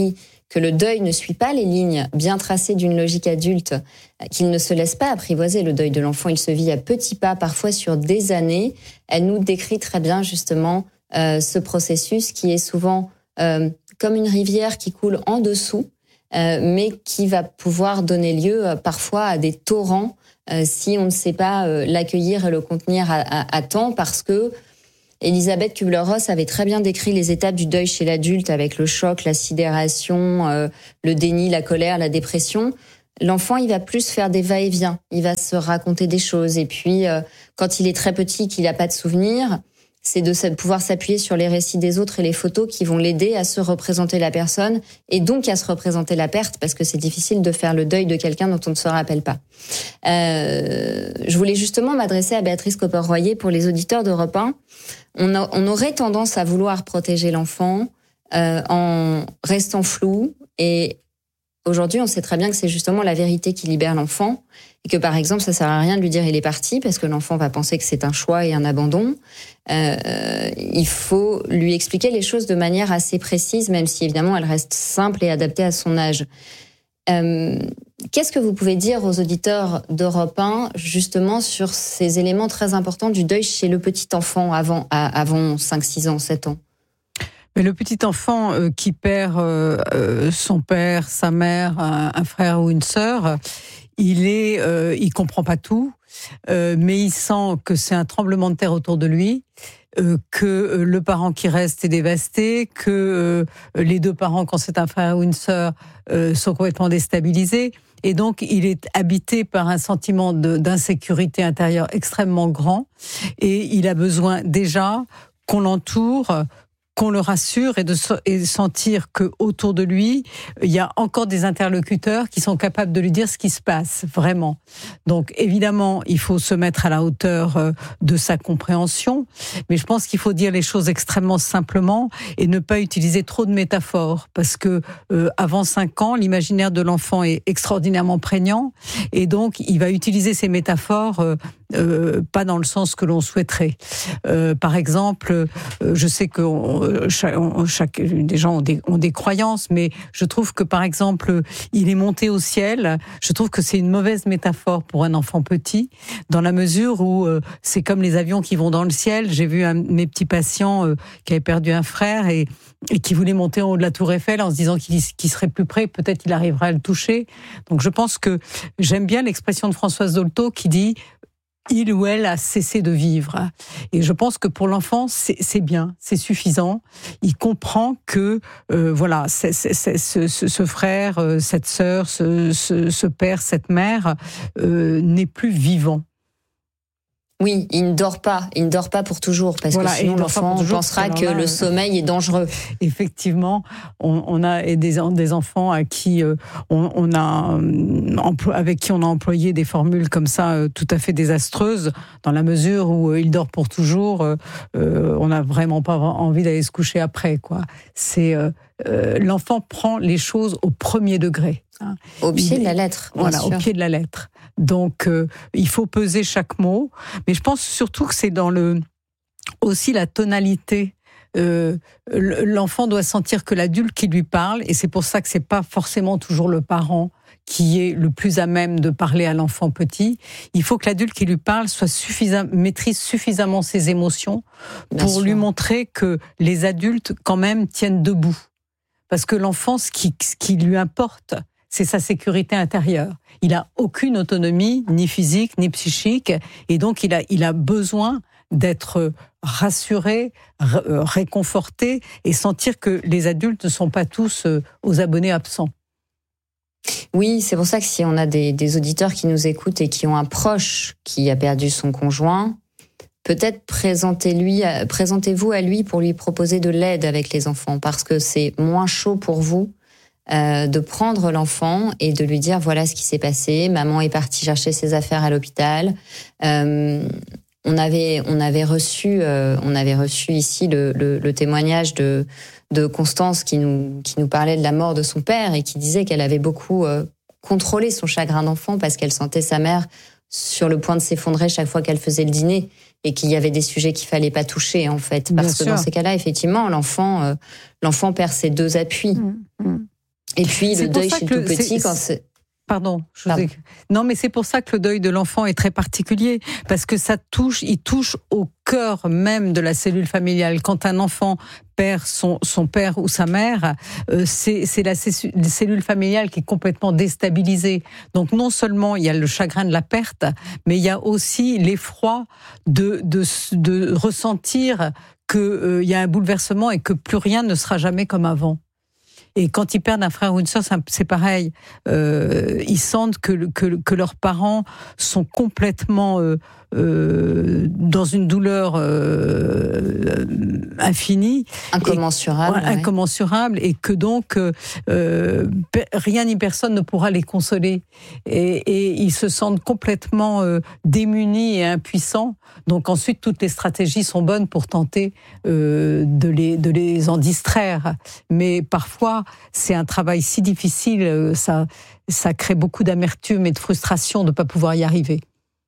que le deuil ne suit pas les lignes bien tracées d'une logique adulte, qu'il ne se laisse pas apprivoiser. Le deuil de l'enfant, il se vit à petits pas, parfois sur des années. Elle nous décrit très bien justement euh, ce processus qui est souvent euh, comme une rivière qui coule en dessous, euh, mais qui va pouvoir donner lieu euh, parfois à des torrents euh, si on ne sait pas euh, l'accueillir et le contenir à, à, à temps, parce que Elisabeth Kubler-Ross avait très bien décrit les étapes du deuil chez l'adulte avec le choc, la sidération, euh, le déni, la colère, la dépression. L'enfant, il va plus faire des va-et-vient. Il va se raconter des choses. Et puis, euh, quand il est très petit, qu'il n'a pas de souvenirs, c'est de pouvoir s'appuyer sur les récits des autres et les photos qui vont l'aider à se représenter la personne et donc à se représenter la perte, parce que c'est difficile de faire le deuil de quelqu'un dont on ne se rappelle pas. Euh, je voulais justement m'adresser à Béatrice Copper-Royer pour les auditeurs d'Europe un. On, a, on aurait tendance à vouloir protéger l'enfant euh, en restant flou, et aujourd'hui, on sait très bien que c'est justement la vérité qui libère l'enfant, et que par exemple, ça sert à rien de lui dire il est parti, parce que l'enfant va penser que c'est un choix et un abandon. Euh, il faut lui expliquer les choses de manière assez précise, même si évidemment elle reste simple et adaptée à son âge. Euh, qu'est-ce que vous pouvez dire aux auditeurs d'Europe un justement sur ces éléments très importants du deuil chez le petit enfant avant, avant cinq, six ans, sept ans? Mais le petit enfant euh, qui perd euh, euh, son père, sa mère, un, un frère ou une sœur, il est, euh, il comprend pas tout, euh, mais il sent que c'est un tremblement de terre autour de lui, euh, que euh, le parent qui reste est dévasté, que euh, les deux parents, quand c'est un frère ou une sœur, euh, sont complètement déstabilisés. Et donc, il est habité par un sentiment de, d'insécurité intérieure extrêmement grand, et il a besoin déjà qu'on l'entoure, qu'on le rassure et de, et de sentir que autour de lui, il y a encore des interlocuteurs qui sont capables de lui dire ce qui se passe, vraiment. Donc, évidemment, il faut se mettre à la hauteur de sa compréhension, mais je pense qu'il faut dire les choses extrêmement simplement et ne pas utiliser trop de métaphores, parce que euh, avant cinq ans, l'imaginaire de l'enfant est extraordinairement prégnant, et donc, il va utiliser ces métaphores euh, euh, pas dans le sens que l'on souhaiterait. Euh, par exemple, euh, je sais que on, Chaque, chaque, des gens ont des, ont des croyances, mais je trouve que, par exemple, il est monté au ciel. Je trouve que c'est une mauvaise métaphore pour un enfant petit, dans la mesure où euh, c'est comme les avions qui vont dans le ciel. J'ai vu un de mes petits patients euh, qui avait perdu un frère et, et qui voulait monter en haut de la Tour Eiffel en se disant qu'il, qu'il serait plus près, peut-être il arriverait à le toucher. Donc je pense que j'aime bien l'expression de Françoise Dolto qui dit il ou elle a cessé de vivre. Et je pense que pour l'enfant, c'est, c'est bien, c'est suffisant. Il comprend que, euh, voilà, c'est, c'est, c'est, ce, ce frère, cette sœur, ce, ce, ce père, cette mère euh, n'est plus vivant. Oui, il ne dort pas. Il ne dort pas pour toujours, parce voilà, que sinon l'enfant toujours, pensera que là, le sommeil est dangereux. Effectivement, on, on a des, des enfants à qui euh, on, on a, avec qui on a employé des formules comme ça euh, tout à fait désastreuses, dans la mesure où euh, il dort pour toujours. Euh, on n'a vraiment pas envie d'aller se coucher après, quoi. C'est euh, euh, l'enfant prend les choses au premier degré. Hein. Au pied il, de la lettre. Voilà, sûr. au pied de la lettre. Donc, euh, il faut peser chaque mot. Mais je pense surtout que c'est dans le aussi la tonalité. Euh, l'enfant doit sentir que l'adulte qui lui parle, et c'est pour ça que c'est pas forcément toujours le parent qui est le plus à même de parler à l'enfant petit. Il faut que l'adulte qui lui parle soit suffisant, maîtrise suffisamment ses émotions pour Bien lui sûr. montrer que les adultes quand même tiennent debout. Parce que l'enfant, ce qui, ce qui lui importe, c'est sa sécurité intérieure. Il a aucune autonomie, ni physique, ni psychique, et donc il a, il a besoin d'être rassuré, réconforté, et sentir que les adultes ne sont pas tous aux abonnés absents. Oui, c'est pour ça que si on a des, des auditeurs qui nous écoutent et qui ont un proche qui a perdu son conjoint, peut-être présentez-lui, présentez-vous à lui pour lui proposer de l'aide avec les enfants, parce que c'est moins chaud pour vous Euh, de prendre l'enfant et de lui dire voilà ce qui s'est passé, maman est partie chercher ses affaires à l'hôpital. Euh, on avait on avait reçu euh, on avait reçu ici le, le, le témoignage de de Constance qui nous qui nous parlait de la mort de son père et qui disait qu'elle avait beaucoup euh, contrôlé son chagrin d'enfant parce qu'elle sentait sa mère sur le point de s'effondrer chaque fois qu'elle faisait le dîner, et qu'il y avait des sujets qu'il fallait pas toucher en fait, parce Bien que sûr. Dans ces cas-là effectivement l'enfant euh, l'enfant perd ses deux appuis. Mmh, mmh. Et puis C'est le pour deuil ça chez que le le- tout petit, c'est- quand c'est... Pardon, je vous ai... Non, mais c'est pour ça que le deuil de l'enfant est très particulier, parce que ça touche, il touche au cœur même de la cellule familiale. Quand un enfant perd son, son père ou sa mère, euh, c'est, c'est la cellule familiale qui est complètement déstabilisée. Donc non seulement il y a le chagrin de la perte, mais il y a aussi l'effroi de, de, de ressentir qu'il euh, y a un bouleversement et que plus rien ne sera jamais comme avant. Et quand ils perdent un frère ou une sœur, c'est pareil. Euh, ils sentent que, que, que leurs parents sont complètement euh, euh, dans une douleur euh, infinie. Incommensurable. Et, ouais, incommensurable. Et que donc, euh, rien ni personne ne pourra les consoler. Et, et ils se sentent complètement euh, démunis et impuissants. Donc ensuite, toutes les stratégies sont bonnes pour tenter euh, de, les, de les en distraire. Mais parfois, c'est un travail si difficile, ça, ça crée beaucoup d'amertume et de frustration de ne pas pouvoir y arriver.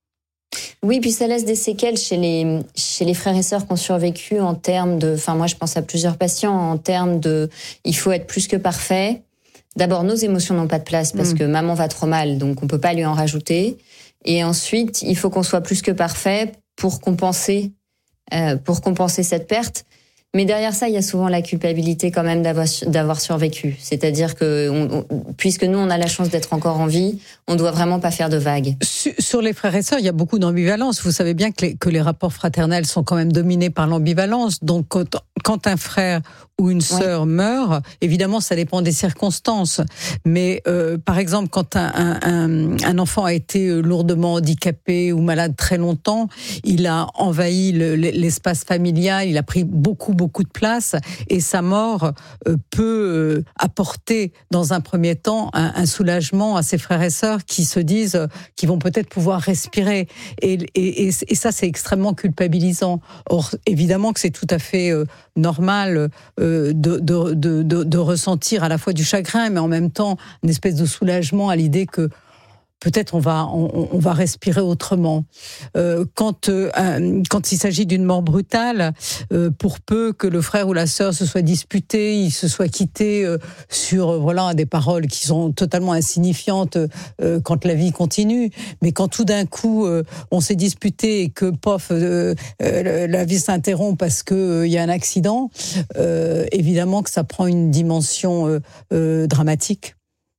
Oui, puis ça laisse des séquelles chez les, chez les frères et sœurs qui ont survécu en termes de... Enfin, moi, je pense à plusieurs patients en termes de... Il faut être plus que parfait. D'abord, nos émotions n'ont pas de place parce mmh. que maman va trop mal, donc on ne peut pas lui en rajouter. Et ensuite, il faut qu'on soit plus que parfait pour compenser, euh, pour compenser cette perte. Mais derrière ça, il y a souvent la culpabilité quand même d'avoir, d'avoir survécu. C'est-à-dire que, on, on, puisque nous, on a la chance d'être encore en vie, on ne doit vraiment pas faire de vagues. Sur les frères et sœurs, il y a beaucoup d'ambivalence. Vous savez bien que les, que les rapports fraternels sont quand même dominés par l'ambivalence. Donc, quand, quand un frère ou une sœur ouais. meurt, évidemment, ça dépend des circonstances. Mais euh, par exemple, quand un, un, un enfant a été lourdement handicapé ou malade très longtemps, il a envahi le, l'espace familial, il a pris beaucoup, beaucoup de place, et sa mort euh, peut euh, apporter, dans un premier temps, un, un soulagement à ses frères et sœurs qui se disent euh, qu'ils vont peut-être pouvoir respirer. Et, et, et, et ça, c'est extrêmement culpabilisant. Or, évidemment que c'est tout à fait euh, normal euh, De, de, de, de, de ressentir à la fois du chagrin, mais en même temps une espèce de soulagement à l'idée que peut-être on va, on, on va respirer autrement. Euh, quand, euh, quand il s'agit d'une mort brutale, euh, pour peu que le frère ou la sœur se soit disputé, ils se soient quittés euh, sur euh, voilà, des paroles qui sont totalement insignifiantes euh, quand la vie continue, mais quand tout d'un coup euh, on s'est disputé et que pof, euh, euh, la vie s'interrompt parce qu'il euh, y a un accident, euh, évidemment que ça prend une dimension euh, euh, dramatique.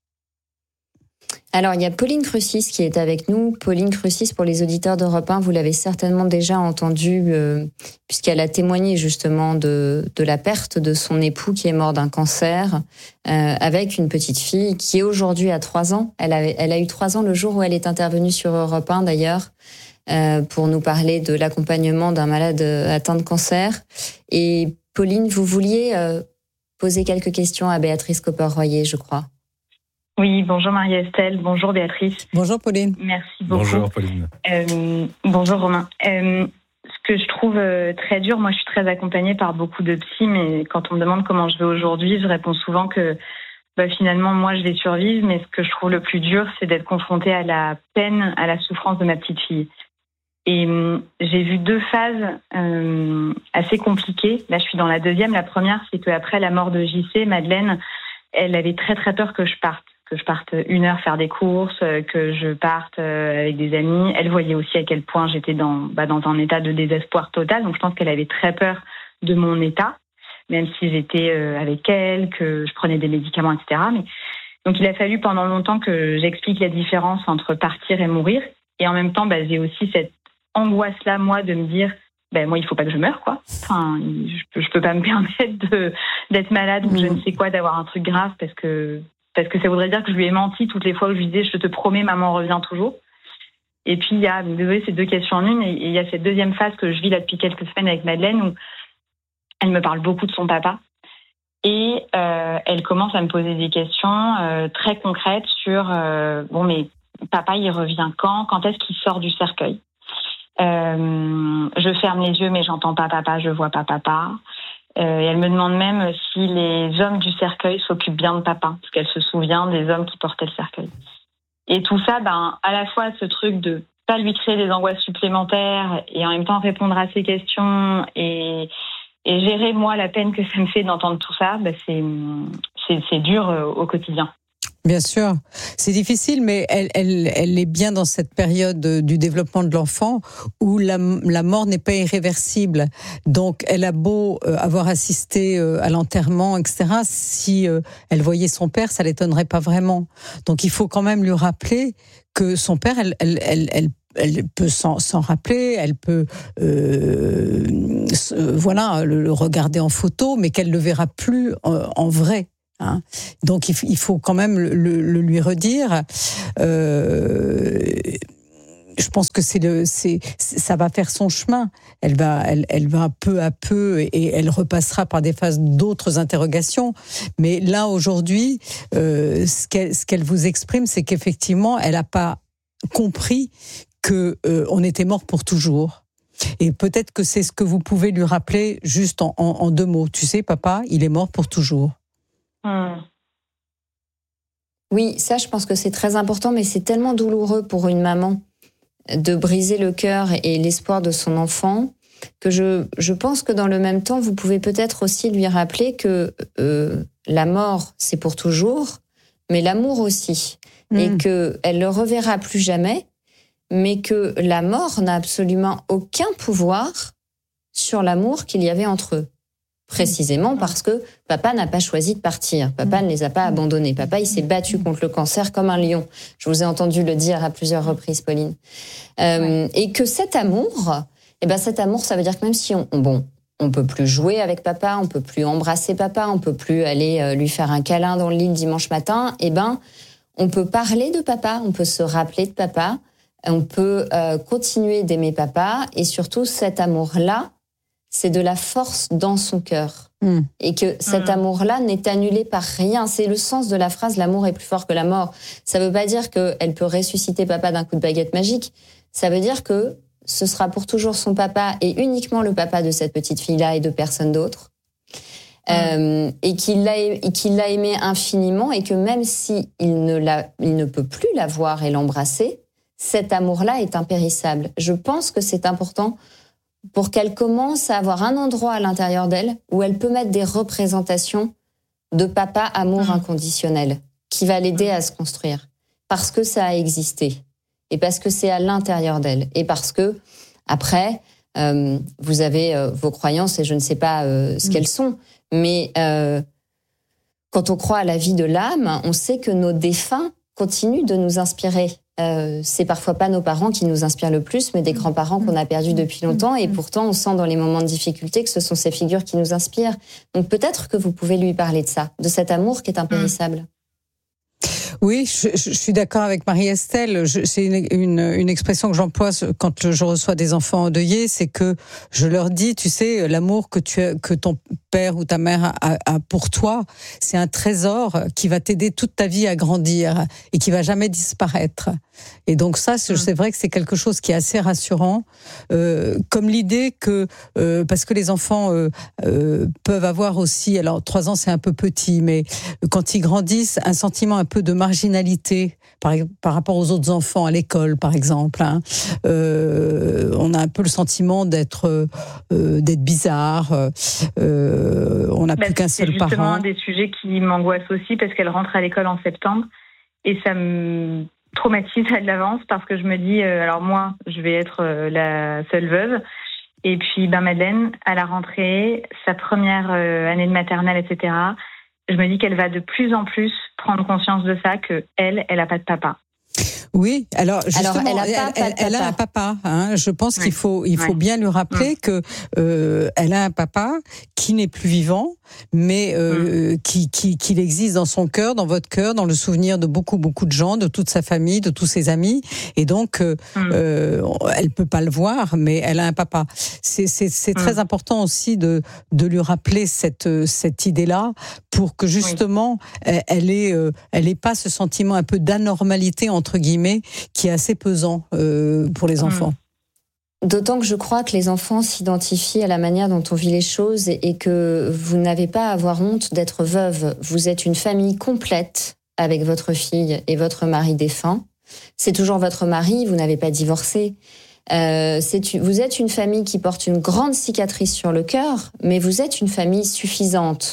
Alors, il y a Pauline Crucis qui est avec nous. Pauline Crucis, pour les auditeurs d'Europe un, vous l'avez certainement déjà entendu, euh, puisqu'elle a témoigné justement de, de la perte de son époux qui est mort d'un cancer, euh, avec une petite fille qui aujourd'hui a trois ans. Elle a, elle a eu trois ans le jour où elle est intervenue sur Europe un d'ailleurs, euh, pour nous parler de l'accompagnement d'un malade atteint de cancer. Et Pauline, vous vouliez euh, poser quelques questions à Béatrice Copper-Royer, je crois. Oui, bonjour Marie-Estelle, bonjour Béatrice. Bonjour Pauline. Merci beaucoup. Bonjour Pauline. Euh, bonjour Romain. Euh, ce que je trouve euh, très dur, moi je suis très accompagnée par beaucoup de psy, mais quand on me demande comment je vais aujourd'hui, je réponds souvent que bah, finalement moi je vais survivre, mais ce que je trouve le plus dur, c'est d'être confrontée à la peine, à la souffrance de ma petite fille. Et euh, j'ai vu deux phases euh, assez compliquées. Là je suis dans la deuxième. La première, c'est qu'après la mort de J C, Madeleine, elle avait très très peur que je parte. que je parte une heure faire des courses, que je parte avec des amis. Elle voyait aussi à quel point j'étais dans, bah, dans un état de désespoir total. Donc je pense qu'elle avait très peur de mon état, même si j'étais avec elle, que je prenais des médicaments, et cetera. Mais... Donc il a fallu pendant longtemps que j'explique la différence entre partir et mourir. Et en même temps, bah, j'ai aussi cette angoisse-là, moi, de me dire, ben moi, il faut pas que je meure, quoi. Enfin, je peux, je peux pas me permettre de, d'être malade ou mmh. je ne sais quoi, d'avoir un truc grave, parce que Parce que ça voudrait dire que je lui ai menti toutes les fois où je lui disais « je te promets, maman revient toujours ». Et puis il y a, désolé, c'est deux questions en une, et il y a cette deuxième phase que je vis là depuis quelques semaines avec Madeleine, où elle me parle beaucoup de son papa. Et euh, elle commence à me poser des questions euh, très concrètes sur euh, « bon, mais papa, il revient quand ? Quand est-ce qu'il sort du cercueil ? euh, Je ferme les yeux, mais j'entends pas papa, je vois pas papa ». Euh, et elle me demande même si les hommes du cercueil s'occupent bien de papa, parce qu'elle se souvient des hommes qui portaient le cercueil. Et tout ça, ben, à la fois ce truc de pas lui créer des angoisses supplémentaires et en même temps répondre à ses questions et, et gérer, moi, la peine que ça me fait d'entendre tout ça, ben c'est, c'est, c'est dur euh, au quotidien. Bien sûr, c'est difficile, mais elle, elle, elle est bien dans cette période du développement de l'enfant où la, la mort n'est pas irréversible. Donc, elle a beau avoir assisté à l'enterrement, et cetera. Si elle voyait son père, ça l'étonnerait pas vraiment. Donc, il faut quand même lui rappeler que son père, elle, elle, elle, elle elle peut s'en, s'en rappeler, elle peut euh, voilà le, le regarder en photo, mais qu'elle le verra plus en, en vrai. Hein. Donc il faut quand même le, le, le lui redire. Euh, je pense que c'est le, c'est, ça va faire son chemin. Elle va, elle, elle va peu à peu et elle repassera par des phases d'autres interrogations. Mais là aujourd'hui, euh, ce qu'elle, ce qu'elle vous exprime, c'est qu'effectivement, elle n'a pas compris que euh, on était mort pour toujours. Et peut-être que c'est ce que vous pouvez lui rappeler juste en, en, en deux mots. Tu sais, papa, il est mort pour toujours. Mmh. Oui, ça, je pense que c'est très important, mais c'est tellement douloureux pour une maman de briser le cœur et l'espoir de son enfant que je, je pense que dans le même temps, vous pouvez peut-être aussi lui rappeler que euh, la mort, c'est pour toujours, mais l'amour aussi. Mmh. Et qu'elle le reverra plus jamais, mais que la mort n'a absolument aucun pouvoir sur l'amour qu'il y avait entre eux. Précisément parce que papa n'a pas choisi de partir. Papa ne les a pas abandonnés. Papa, il s'est battu contre le cancer comme un lion. Je vous ai entendu le dire à plusieurs reprises, Pauline. Euh, ouais. Et que cet amour, eh ben cet amour, ça veut dire que même si on, bon, on peut plus jouer avec papa, on peut plus embrasser papa, on peut plus aller euh, lui faire un câlin dans le lit le dimanche matin, eh ben, on peut parler de papa, on peut se rappeler de papa, on peut euh, continuer d'aimer papa, et surtout cet amour-là, c'est de la force dans son cœur. Mmh. Et que cet mmh. amour-là n'est annulé par rien. C'est le sens de la phrase « l'amour est plus fort que la mort ». Ça ne veut pas dire qu'elle peut ressusciter papa d'un coup de baguette magique. Ça veut dire que ce sera pour toujours son papa et uniquement le papa de cette petite fille-là et de personne d'autre. Mmh. Euh, et qu'il l'a, qu'il l'a aimé infiniment et que même si il ne, la, il ne peut plus la voir et l'embrasser, cet amour-là est impérissable. Je pense que c'est important pour qu'elle commence à avoir un endroit à l'intérieur d'elle où elle peut mettre des représentations de papa amour mmh. inconditionnel qui va l'aider à se construire. Parce que ça a existé. Et parce que c'est à l'intérieur d'elle. Et parce que, après, euh, vous avez euh, vos croyances et je ne sais pas euh, ce mmh. qu'elles sont. Mais euh, quand on croit à la vie de l'âme, on sait que nos défunts continuent de nous inspirer. Euh, c'est parfois pas nos parents qui nous inspirent le plus, mais des grands-parents qu'on a perdus depuis longtemps. Et pourtant, on sent dans les moments de difficulté que ce sont ces figures qui nous inspirent. Donc peut-être que vous pouvez lui parler de ça, de cet amour qui est impérissable. Oui, je, je suis d'accord avec Marie-Estelle. Je, c'est une, une, une expression que j'emploie quand je reçois des enfants endeuillés, c'est que je leur dis, tu sais, l'amour que tu as, que ton père ou ta mère a, a pour toi, c'est un trésor qui va t'aider toute ta vie à grandir et qui va jamais disparaître. Et donc ça, c'est vrai que c'est quelque chose qui est assez rassurant, euh, comme l'idée que, euh, parce que les enfants euh, euh, peuvent avoir aussi, alors trois ans c'est un peu petit, mais quand ils grandissent, un sentiment un peu de marginalité par, par rapport aux autres enfants à l'école, par exemple. Hein. Euh, on a un peu le sentiment d'être euh, d'être bizarre. Euh, on n'a bah, plus qu'un seul parent. C'est justement un des sujets qui m'angoisse aussi parce qu'elle rentre à l'école en septembre et ça me traumatise à l'avance parce que je me dis, euh, alors moi, je vais être euh, la seule veuve. Et puis, ben Madeleine, à la rentrée, sa première euh, année de maternelle, et cetera, je me dis qu'elle va de plus en plus prendre conscience de ça, que elle, elle a pas de papa. Oui, alors justement, alors, elle, a, pas, elle, elle, elle a un papa. Hein. Je pense oui. qu'il faut, il faut oui. bien lui rappeler oui. que euh, elle a un papa qui n'est plus vivant, mais euh, mm. qui, qui, qui existe dans son cœur, dans votre cœur, dans le souvenir de beaucoup, beaucoup de gens, de toute sa famille, de tous ses amis. Et donc, euh, mm. euh, elle peut pas le voir, mais elle a un papa. C'est, c'est, c'est mm. très important aussi de, de lui rappeler cette, cette idée-là, pour que justement, oui. elle ait, euh, elle ait pas ce sentiment un peu d'anormalité entre guillemets, qui est assez pesant euh, pour les enfants. D'autant que je crois que les enfants s'identifient à la manière dont on vit les choses et, et que vous n'avez pas à avoir honte d'être veuve. Vous êtes une famille complète avec votre fille et votre mari défunt. C'est toujours votre mari, vous n'avez pas divorcé. Euh, c'est, vous êtes une famille qui porte une grande cicatrice sur le cœur, mais vous êtes une famille suffisante.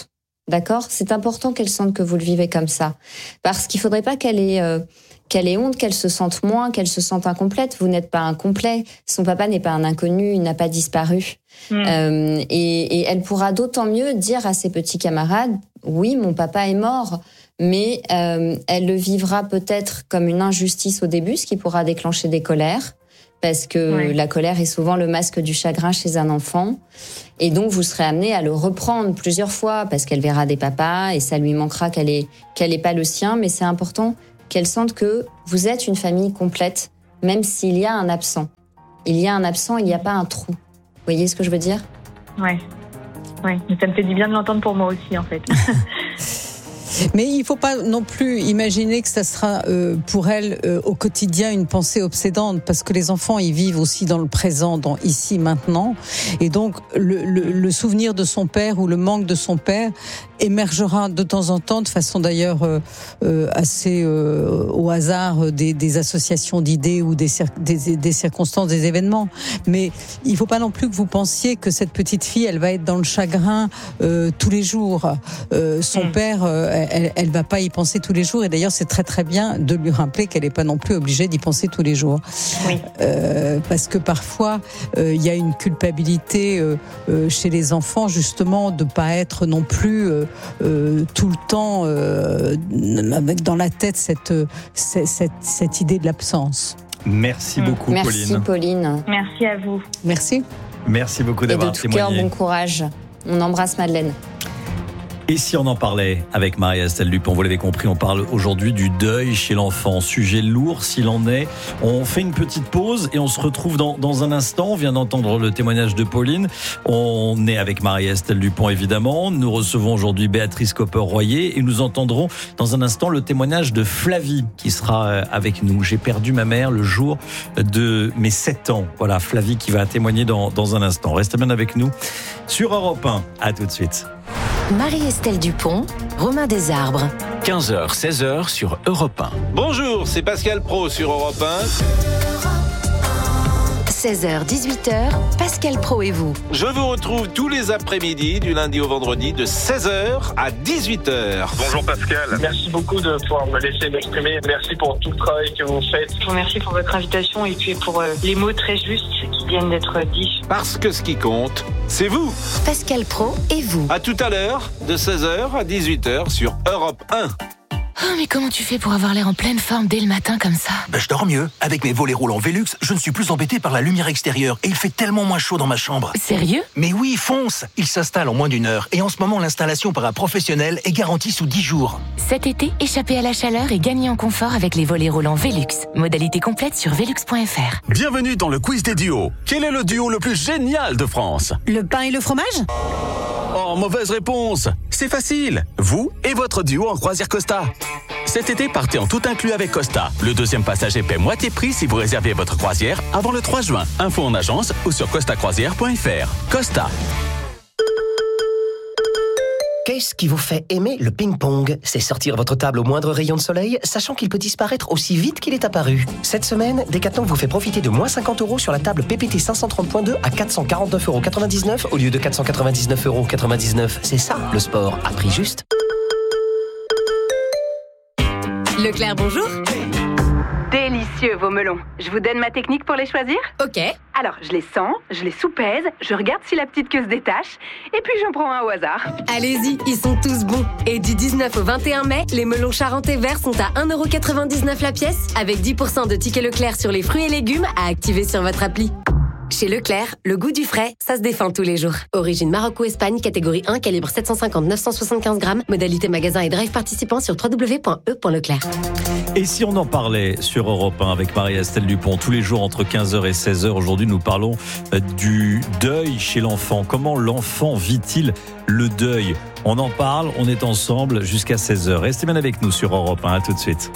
D'accord ? C'est important qu'elle sente que vous le vivez comme ça. Parce qu'il faudrait pas qu'elle ait, euh, qu'elle ait honte, qu'elle se sente moins, qu'elle se sente incomplète. Vous n'êtes pas incomplet. Son papa n'est pas un inconnu, il n'a pas disparu. Mmh. Euh, et, et elle pourra d'autant mieux dire à ses petits camarades, oui, mon papa est mort, mais euh, elle le vivra peut-être comme une injustice au début, ce qui pourra déclencher des colères. Parce que oui. La colère est souvent le masque du chagrin chez un enfant. Et donc, vous serez amené à le reprendre plusieurs fois parce qu'elle verra des papas et ça lui manquera qu'elle ait, qu'elle ait pas le sien. Mais c'est important qu'elle sente que vous êtes une famille complète, même s'il y a un absent. Il y a un absent, il n'y a pas un trou. Vous voyez ce que je veux dire ? Ouais. Ouais. Mais ça me fait du bien de l'entendre pour moi aussi, en fait. Mais il ne faut pas non plus imaginer que ça sera euh, pour elle euh, au quotidien une pensée obsédante, parce que les enfants ils vivent aussi dans le présent, dans ici, maintenant, et donc le, le, le souvenir de son père ou le manque de son père émergera de temps en temps, de façon d'ailleurs euh, euh, assez euh, au hasard des, des associations d'idées ou des, des, des circonstances, des événements. Mais il ne faut pas non plus que vous pensiez que cette petite fille, elle va être dans le chagrin euh, tous les jours. Euh, son mmh. père, euh, elle, elle va pas y penser tous les jours. Et d'ailleurs, c'est très très bien de lui rappeler qu'elle n'est pas non plus obligée d'y penser tous les jours. Oui. Euh, parce que parfois, il euh, y a une culpabilité euh, euh, chez les enfants, justement, de pas être non plus euh, Euh, tout le temps euh, avec dans la tête cette, cette, cette, cette idée de l'absence. Merci beaucoup, Merci, Pauline. Pauline. Merci à vous. Merci. Merci beaucoup d'avoir témoigné. témoigné. Et de tout cœur, bon courage. On embrasse Madeleine. Et si on en parlait avec Marie-Estelle Dupont, vous l'avez compris, on parle aujourd'hui du deuil chez l'enfant. Sujet lourd s'il en est. On fait une petite pause et on se retrouve dans, dans un instant. On vient d'entendre le témoignage de Pauline. On est avec Marie-Estelle Dupont, évidemment. Nous recevons aujourd'hui Béatrice Copper-Royer et nous entendrons dans un instant le témoignage de Flavie qui sera avec nous. J'ai perdu ma mère le jour de mes sept ans. Voilà, Flavie qui va témoigner dans, dans un instant. Restez bien avec nous sur Europe un. À tout de suite. Marie-Estelle Dupont, Romain Desarbres. quinze heures, seize heures sur Europe un. Bonjour, c'est Pascal Pro sur Europe un. seize heures, dix-huit heures, Pascal Pro et vous. Je vous retrouve tous les après-midi, du lundi au vendredi, de seize heures à dix-huit heures. Bonjour Pascal, merci beaucoup de pouvoir me laisser m'exprimer. Merci pour tout le travail que vous faites. Je vous remercie pour votre invitation et puis pour euh, les mots très justes qui viennent d'être dits. Parce que ce qui compte, c'est vous. Pascal Pro et vous. À tout à l'heure, de seize heures à dix-huit heures sur Europe un. Oh, mais comment tu fais pour avoir l'air en pleine forme dès le matin comme ça ? Ben, je dors mieux. Avec mes volets roulants Velux, je ne suis plus embêté par la lumière extérieure et il fait tellement moins chaud dans ma chambre. Sérieux ? Mais oui, fonce ! Il s'installe en moins d'une heure et en ce moment, l'installation par un professionnel est garantie sous dix jours. Cet été, échappez à la chaleur et gagnez en confort avec les volets roulants Velux. Modalité complète sur velux point f r. Bienvenue dans le quiz des duos. Quel est le duo le plus génial de France ? Le pain et le fromage ? Oh, mauvaise réponse. C'est facile. Vous et votre duo en croisière Costa. Cet été, partez en tout inclus avec Costa. Le deuxième passager paie moitié prix si vous réservez votre croisière avant le trois juin. Info en agence ou sur costa croisière point f r. Costa. Qu'est-ce qui vous fait aimer le ping-pong ? C'est sortir votre table au moindre rayon de soleil, sachant qu'il peut disparaître aussi vite qu'il est apparu. Cette semaine, Decathlon vous fait profiter de moins cinquante euros sur la table P P T cinq cent trente point deux à quatre cent quarante-neuf euros quatre-vingt-dix-neuf au lieu de quatre cent quatre-vingt-dix-neuf euros quatre-vingt-dix-neuf. C'est ça, le sport à prix juste. Leclerc, bonjour. Délicieux vos melons. Je vous donne ma technique pour les choisir ? Ok. Alors, je les sens, je les soupèse, je regarde si la petite queue se détache, et puis j'en prends un au hasard. Allez-y, ils sont tous bons. Et du dix-neuf au vingt et un mai, les melons charentais verts sont à un euro quatre-vingt-dix-neuf la pièce, avec dix pour cent de tickets Leclerc sur les fruits et légumes à activer sur votre appli. Chez Leclerc, le goût du frais, ça se défend tous les jours. Origine Maroc ou Espagne, catégorie un, calibre sept cent cinquante à neuf cent soixante-quinze grammes. Modalité magasin et drive participant sur w w w point e point leclerc. Et si on en parlait sur Europe un avec Marie-Estelle Dupont, tous les jours entre quinze heures et seize heures, aujourd'hui nous parlons du deuil chez l'enfant. Comment l'enfant vit-il le deuil ? On en parle, on est ensemble jusqu'à seize heures. Restez bien avec nous sur Europe un, à tout de suite.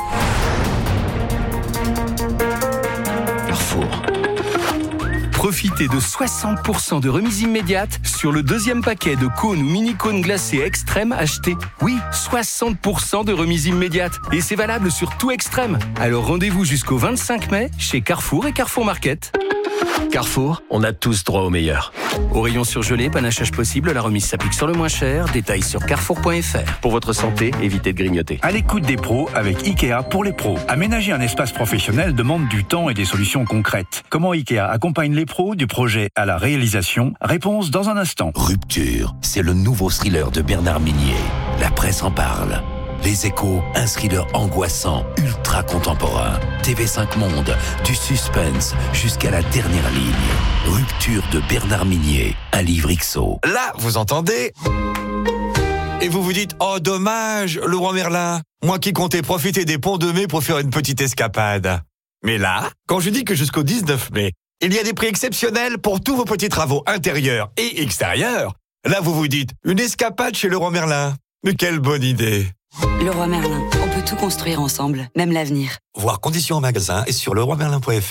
Carrefour. Profitez de soixante pour cent de remise immédiate sur le deuxième paquet de cônes ou mini-cônes glacés Extrême achetés. Oui, soixante pour cent de remise immédiate. Et c'est valable sur tout Extrême. Alors rendez-vous jusqu'au vingt-cinq mai chez Carrefour et Carrefour Market. Carrefour, on a tous droit au meilleur. Au rayon surgelé, panachage possible, la remise s'applique sur le moins cher. Détails sur carrefour point f r. Pour votre santé, évitez de grignoter. À l'écoute des pros avec Ikea pour les pros. Aménager un espace professionnel demande du temps et des solutions concrètes. Comment Ikea accompagne les pros du projet à la réalisation? Réponse dans un instant. Rupture, c'est le nouveau thriller de Bernard Minier. La presse en parle. Les Échos, un thriller angoissant, ultra contemporain. T V cinq Monde, du suspense jusqu'à la dernière ligne. Rupture de Bernard Minier, un livre X O. Là, vous entendez? Et vous vous dites, oh dommage, Leroy Merlin, moi qui comptais profiter des ponts de mai pour faire une petite escapade. Mais là, quand je dis que jusqu'au dix-neuf mai, il y a des prix exceptionnels pour tous vos petits travaux intérieurs et extérieurs, là vous vous dites, une escapade chez Leroy Merlin. Mais quelle bonne idée! Leroy Merlin, on peut tout construire ensemble, même l'avenir. Voir conditions en magasin et sur leroy merlin point f r.